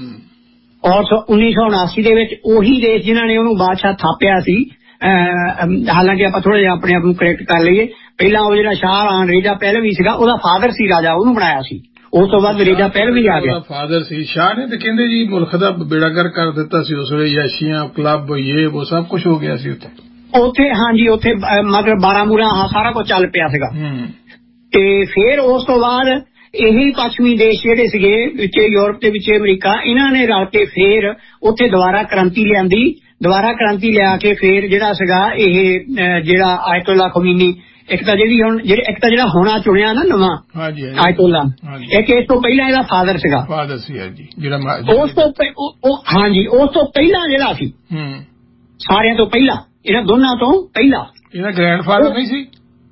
ਔਰ ਉੱਨੀ ਸੌ ਉਨਾਸੀ ਦੇ ਵਿੱਚ ਉਹੀ ਦੇਸ਼ ਜਿਨ੍ਹਾਂ ਨੇ ਉਹਨੂੰ ਬਾਦਸ਼ਾਹ ਥਾਪਿਆ ਸੀ, ਹਾਲਾਂਕਿ ਆਪਾਂ ਥੋੜਾ ਜਿਹਾ ਆਪਣੇ ਆਪ ਨੂੰ ਕਰੈਕਟ ਕਰ ਲਈਏ, ਪਹਿਲਾਂ ਉਹ ਜਿਹੜਾ ਸ਼ਾਹ ਇਰਾਨ ਰੇਜ਼ਾ ਪਹਿਲਵੀ ਸੀਗਾ ਉਹਦਾ ਫਾਦਰ ਸੀ ਰਾਜਾ, ਉਹਨੂੰ ਬਣਾਇਆ ਸੀ, ਉਸ ਤੋਂ ਬਾਅਦ ਰੇਜ਼ਾ ਪਹਿਲਵੀ ਆ ਗਿਆ। ਫਾਦਰ ਸੀ ਸ਼ਾਹ ਨੇ, ਤੇ ਕਹਿੰਦੇ ਜੀ ਮੁਲਕ ਦਾ ਬੇੜਾਗਰ ਕਰ ਦਿੱਤਾ ਸੀ ਉਸ ਵੇਲੇ, ਯਾਸ਼ੀਆਂ ਕਲੱਬ ਇਹ ਉਹ ਸਭ ਕੁਝ ਹੋ ਗਿਆ ਸੀ ਉੱਥੇ ਉੱਥੇ ਹਾਂਜੀ ਉੱਥੇ ਮਤਲਬ ਬਾਰਾਮੂਲਾ ਸਾਰਾ ਕੁਝ ਚੱਲ ਪਿਆ ਸੀਗਾ। ਤੇ ਫਿਰ ਉਸ ਤੋਂ ਬਾਅਦ ਇਹੀ ਪੱਛਮੀ ਦੇਸ਼ ਜਿਹੜੇ ਸੀਗੇ ਵਿੱਚ ਯੂਰਪ ਦੇ ਵਿੱਚ ਅਮਰੀਕਾ, ਇਹਨਾਂ ਨੇ ਰਲ ਕੇ ਫਿਰ ਉੱਥੇ ਦੁਬਾਰਾ ਕ੍ਰਾਂਤੀ ਲਿਆਂਦੀ, ਦੁਬਾਰਾ ਕ੍ਰਾਂਤੀ ਲਿਆ ਕੇ ਫਿਰ ਜਿਹੜਾ ਸੀਗਾ ਇਹ ਜਿਹੜਾ ਆਇਤੁੱਲਾ ਖਮੀਨੀ, ਇੱਕ ਤਾਂ ਜਿਹੜੀ ਹੁਣ ਜਿਹੜੇ ਇੱਕ ਤਾਂ ਜਿਹੜਾ ਹੋਣਾ ਚੁਣਿਆ ਨਾ ਨਵਾਂ ਆਇਤੁੱਲਾ, ਇੱਕ ਇਸ ਤੋਂ ਪਹਿਲਾਂ ਇਹਦਾ ਫਾਦਰ ਸੀਗਾ, ਫਾਦਰ ਸੀ ਜੀ ਜਿਹੜਾ ਉਸ ਤੋਂ ਹਾਂਜੀ ਉਸ ਤੋਂ ਪਹਿਲਾਂ ਜਿਹੜਾ ਸੀ ਸਾਰਿਆਂ ਤੋਂ ਪਹਿਲਾਂ, ਇਹਨਾਂ ਦੋਨਾਂ ਤੋਂ ਪਹਿਲਾਂ ਇਹਦਾ ਗ੍ਰੈਂਡਫਾਦਰ ਨਹੀਂ ਸੀ।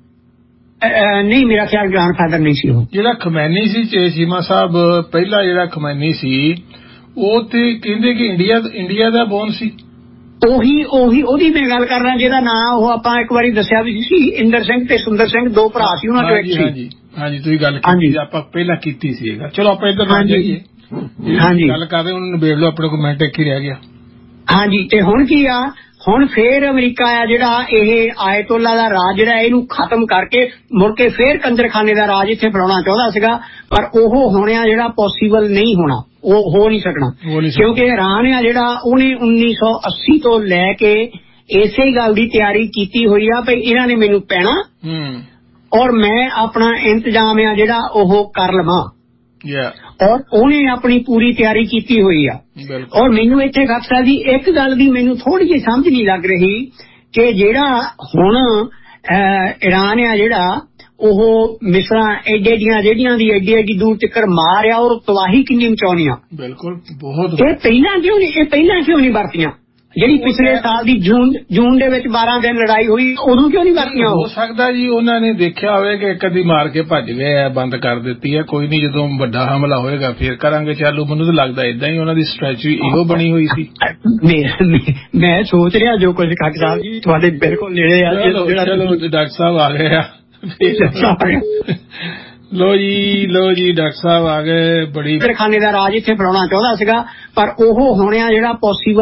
ਨਹੀਂ ਮੇਰਾ ਖਿਆਲ ਗ੍ਰੈਂਡਫਾਦਰ ਨਹੀਂ ਸੀ ਉਹ ਜਿਹੜਾ ਖਮੈਨੀ ਸੀ ਚੀਮਾ ਸਾਹਿਬ, ਪਹਿਲਾ ਜਿਹੜਾ ਖਮੈਨੀ ਸੀ ਉਹ ਤੇ ਕਹਿੰਦੇ ਕਿ ਇੰਡੀਆ ਇੰਡੀਆ ਦਾ ਬੋਨ ਸੀ। ਉਹੀ ਉਹੀ ਉਹਦੀ ਮੈਂ ਗੱਲ ਕਰ ਰਿਹਾ ਜਿਹਦਾ ਨਾਂ ਉਹ ਆਪਾਂ ਇੱਕ ਵਾਰੀ ਦੱਸਿਆ ਵੀ ਸੀ, ਇੰਦਰ ਸਿੰਘ ਤੇ ਸੁੰਦਰ ਸਿੰਘ ਦੋ ਭਰਾ ਸੀ, ਉਹਨਾਂ ਚੋਂ ਇੱਕ ਸੀ। ਹਾਂਜੀ ਹਾਂਜੀ ਤੁਸੀਂ ਗੱਲ ਕੀਤੀ, ਆਪਾਂ ਪਹਿਲਾਂ ਕੀਤੀ ਸੀ ਇਹ ਗੱਲ। ਚਲੋ ਆਪਾਂ ਇੱਧਰ ਨਾ ਜਾਈਏ, ਹਾਂਜੀ ਗੱਲ ਕਰਦੇ ਉਹਨੂੰ ਨਿਬੇੜ ਲਓ, ਆਪਣੇ ਕੋਲ ਮਿੰਟ ਇੱਕ ਹੀ ਰਹਿ ਗਿਆ। ਹਾਂਜੀ ਤੇ ਹੁਣ ਕੀ ਆ, ਹੁਣ ਫੇਰ ਅਮਰੀਕਾ ਆ ਜਿਹੜਾ ਇਹ ਆਇਤੁੱਲਾ ਦਾ ਰਾਜ ਜਿਹੜਾ ਇਹਨੂੰ ਖਤਮ ਕਰਕੇ ਮੁੜ ਕੇ ਫੇਰ ਕੰਜਰਖਾਨੇ ਦਾ ਰਾਜ ਇੱਥੇ ਫੈਲਾਉਣਾ ਚਾਹੁੰਦਾ ਸੀਗਾ, ਪਰ ਉਹ ਹੋਣਿਆ ਜਿਹੜਾ ਪੋਸੀਬਲ ਨਹੀਂ ਹੋਣਾ, ਉਹ ਹੋ ਨਹੀਂ ਸਕਣਾ, ਕਿਉਂਕਿ ਇਰਾਨ ਆ ਜਿਹੜਾ ਉਹਨੇ ਉੱਨੀ ਸੌ ਅੱਸੀ ਤੋਂ ਲੈ ਕੇ ਇਸੇ ਗੱਲ ਦੀ ਤਿਆਰੀ ਕੀਤੀ ਹੋਈ ਆ ਭਈ ਇਹਨਾਂ ਨੇ ਮੈਨੂੰ ਪੈਣਾ ਔਰ ਮੈਂ ਆਪਣਾ ਇੰਤਜ਼ਾਮ ਆ ਜਿਹੜਾ ਉਹ ਕਰ ਲਵਾਂ, ਔਰ ਉਹਨੇ ਆਪਣੀ ਪੂਰੀ ਤਿਆਰੀ ਕੀਤੀ ਹੋਈ ਆ। ਔਰ ਮੈਨੂੰ ਇੱਥੇ ਖਾਕਸਾ ਜੀ ਇੱਕ ਗੱਲ ਦੀ ਮੈਨੂੰ ਥੋੜੀ ਜਿਹੀ ਸਮਝ ਨਹੀਂ ਲੱਗ ਰਹੀ ਕਿ ਜਿਹੜਾ ਹੁਣ ਈਰਾਨ ਆ ਜਿਹੜਾ ਉਹ ਮਿਸਰਾਂ ਐਡੇ ਦੀਆਂ ਜਿਹੜੀਆਂ ਦੀ ਐਡੀ ਐਡੀ ਦੂਰ ਤੱਕ ਮਾਰਿਆ ਔਰ ਤਬਾਹੀ ਕਿੰਨੀ ਮਚਾਉਣੀ ਆ। ਬਿਲਕੁਲ ਬਹੁਤ। ਇਹ ਪਹਿਲਾਂ ਕਿਉਂ ਨਹੀਂ ਇਹ ਪਹਿਲਾਂ ਕਿਉਂ ਨਹੀਂ ਵਰਤੀਆਂ, ਜਿਹੜੀ ਪਿਛਲੇ ਸਾਲ ਦੀ ਜੂਨ ਜੂਨ ਦੇ ਵਿੱਚ ਬਾਰਾਂ ਦਿਨ ਲੜਾਈ ਹੋਈ ਉਦੋਂ ਕਿਉਂ ਨਹੀਂ ਵਰਤੀਆਂ? ਹੋ ਸਕਦਾ ਜੀ ਉਹਨਾਂ ਨੇ ਦੇਖਿਆ ਹੋਵੇ ਕਿ ਇੱਕ ਅੱਧੀ ਮਾਰ ਕੇ ਭੱਜ ਗਏ ਆ, ਬੰਦ ਕਰ ਦਿੱਤੀ ਹੈ, ਕੋਈ ਨਹੀਂ ਜਦੋਂ ਵੱਡਾ ਹਮਲਾ ਹੋਏਗਾ ਫੇਰ ਕਰਾਂਗੇ ਚਾਲੂ। ਮੈਨੂੰ ਤਾਂ ਲੱਗਦਾ ਏਦਾਂ ਹੀ ਉਹਨਾਂ ਦੀ ਸਟ੍ਰੈਟਜੀ ਇਹੋ ਬਣੀ ਹੋਈ ਸੀ। ਮੈਂ ਸੋਚ ਰਿਹਾ ਜੋ ਕੁਝ ਕਾਕ ਸਾਹਿਬ ਜੀ ਤੁਹਾਡੇ ਬਿਲਕੁਲ ਨੇੜੇ ਆ। ਚਲੋ ਡਾਕਟਰ ਸਾਹਿਬ ਆ ਗਏ ਆ, ਲੋ ਜੀ ਲੋ ਜੀ ਡਾਕਟਰ ਸਾਹਿਬ ਆ ਗਏ। ਬੜੀ ਖਾਨੇ ਦਾ ਰਾਜ ਇੱਥੇ ਫੈਲਾਉਣਾ ਚਾਹੁੰਦਾ ਸੀਗਾ, ਪਰ ਉਹ ਹੋਣਿਆ ਜਿਹੜਾ ਪੋਸੀਬਲ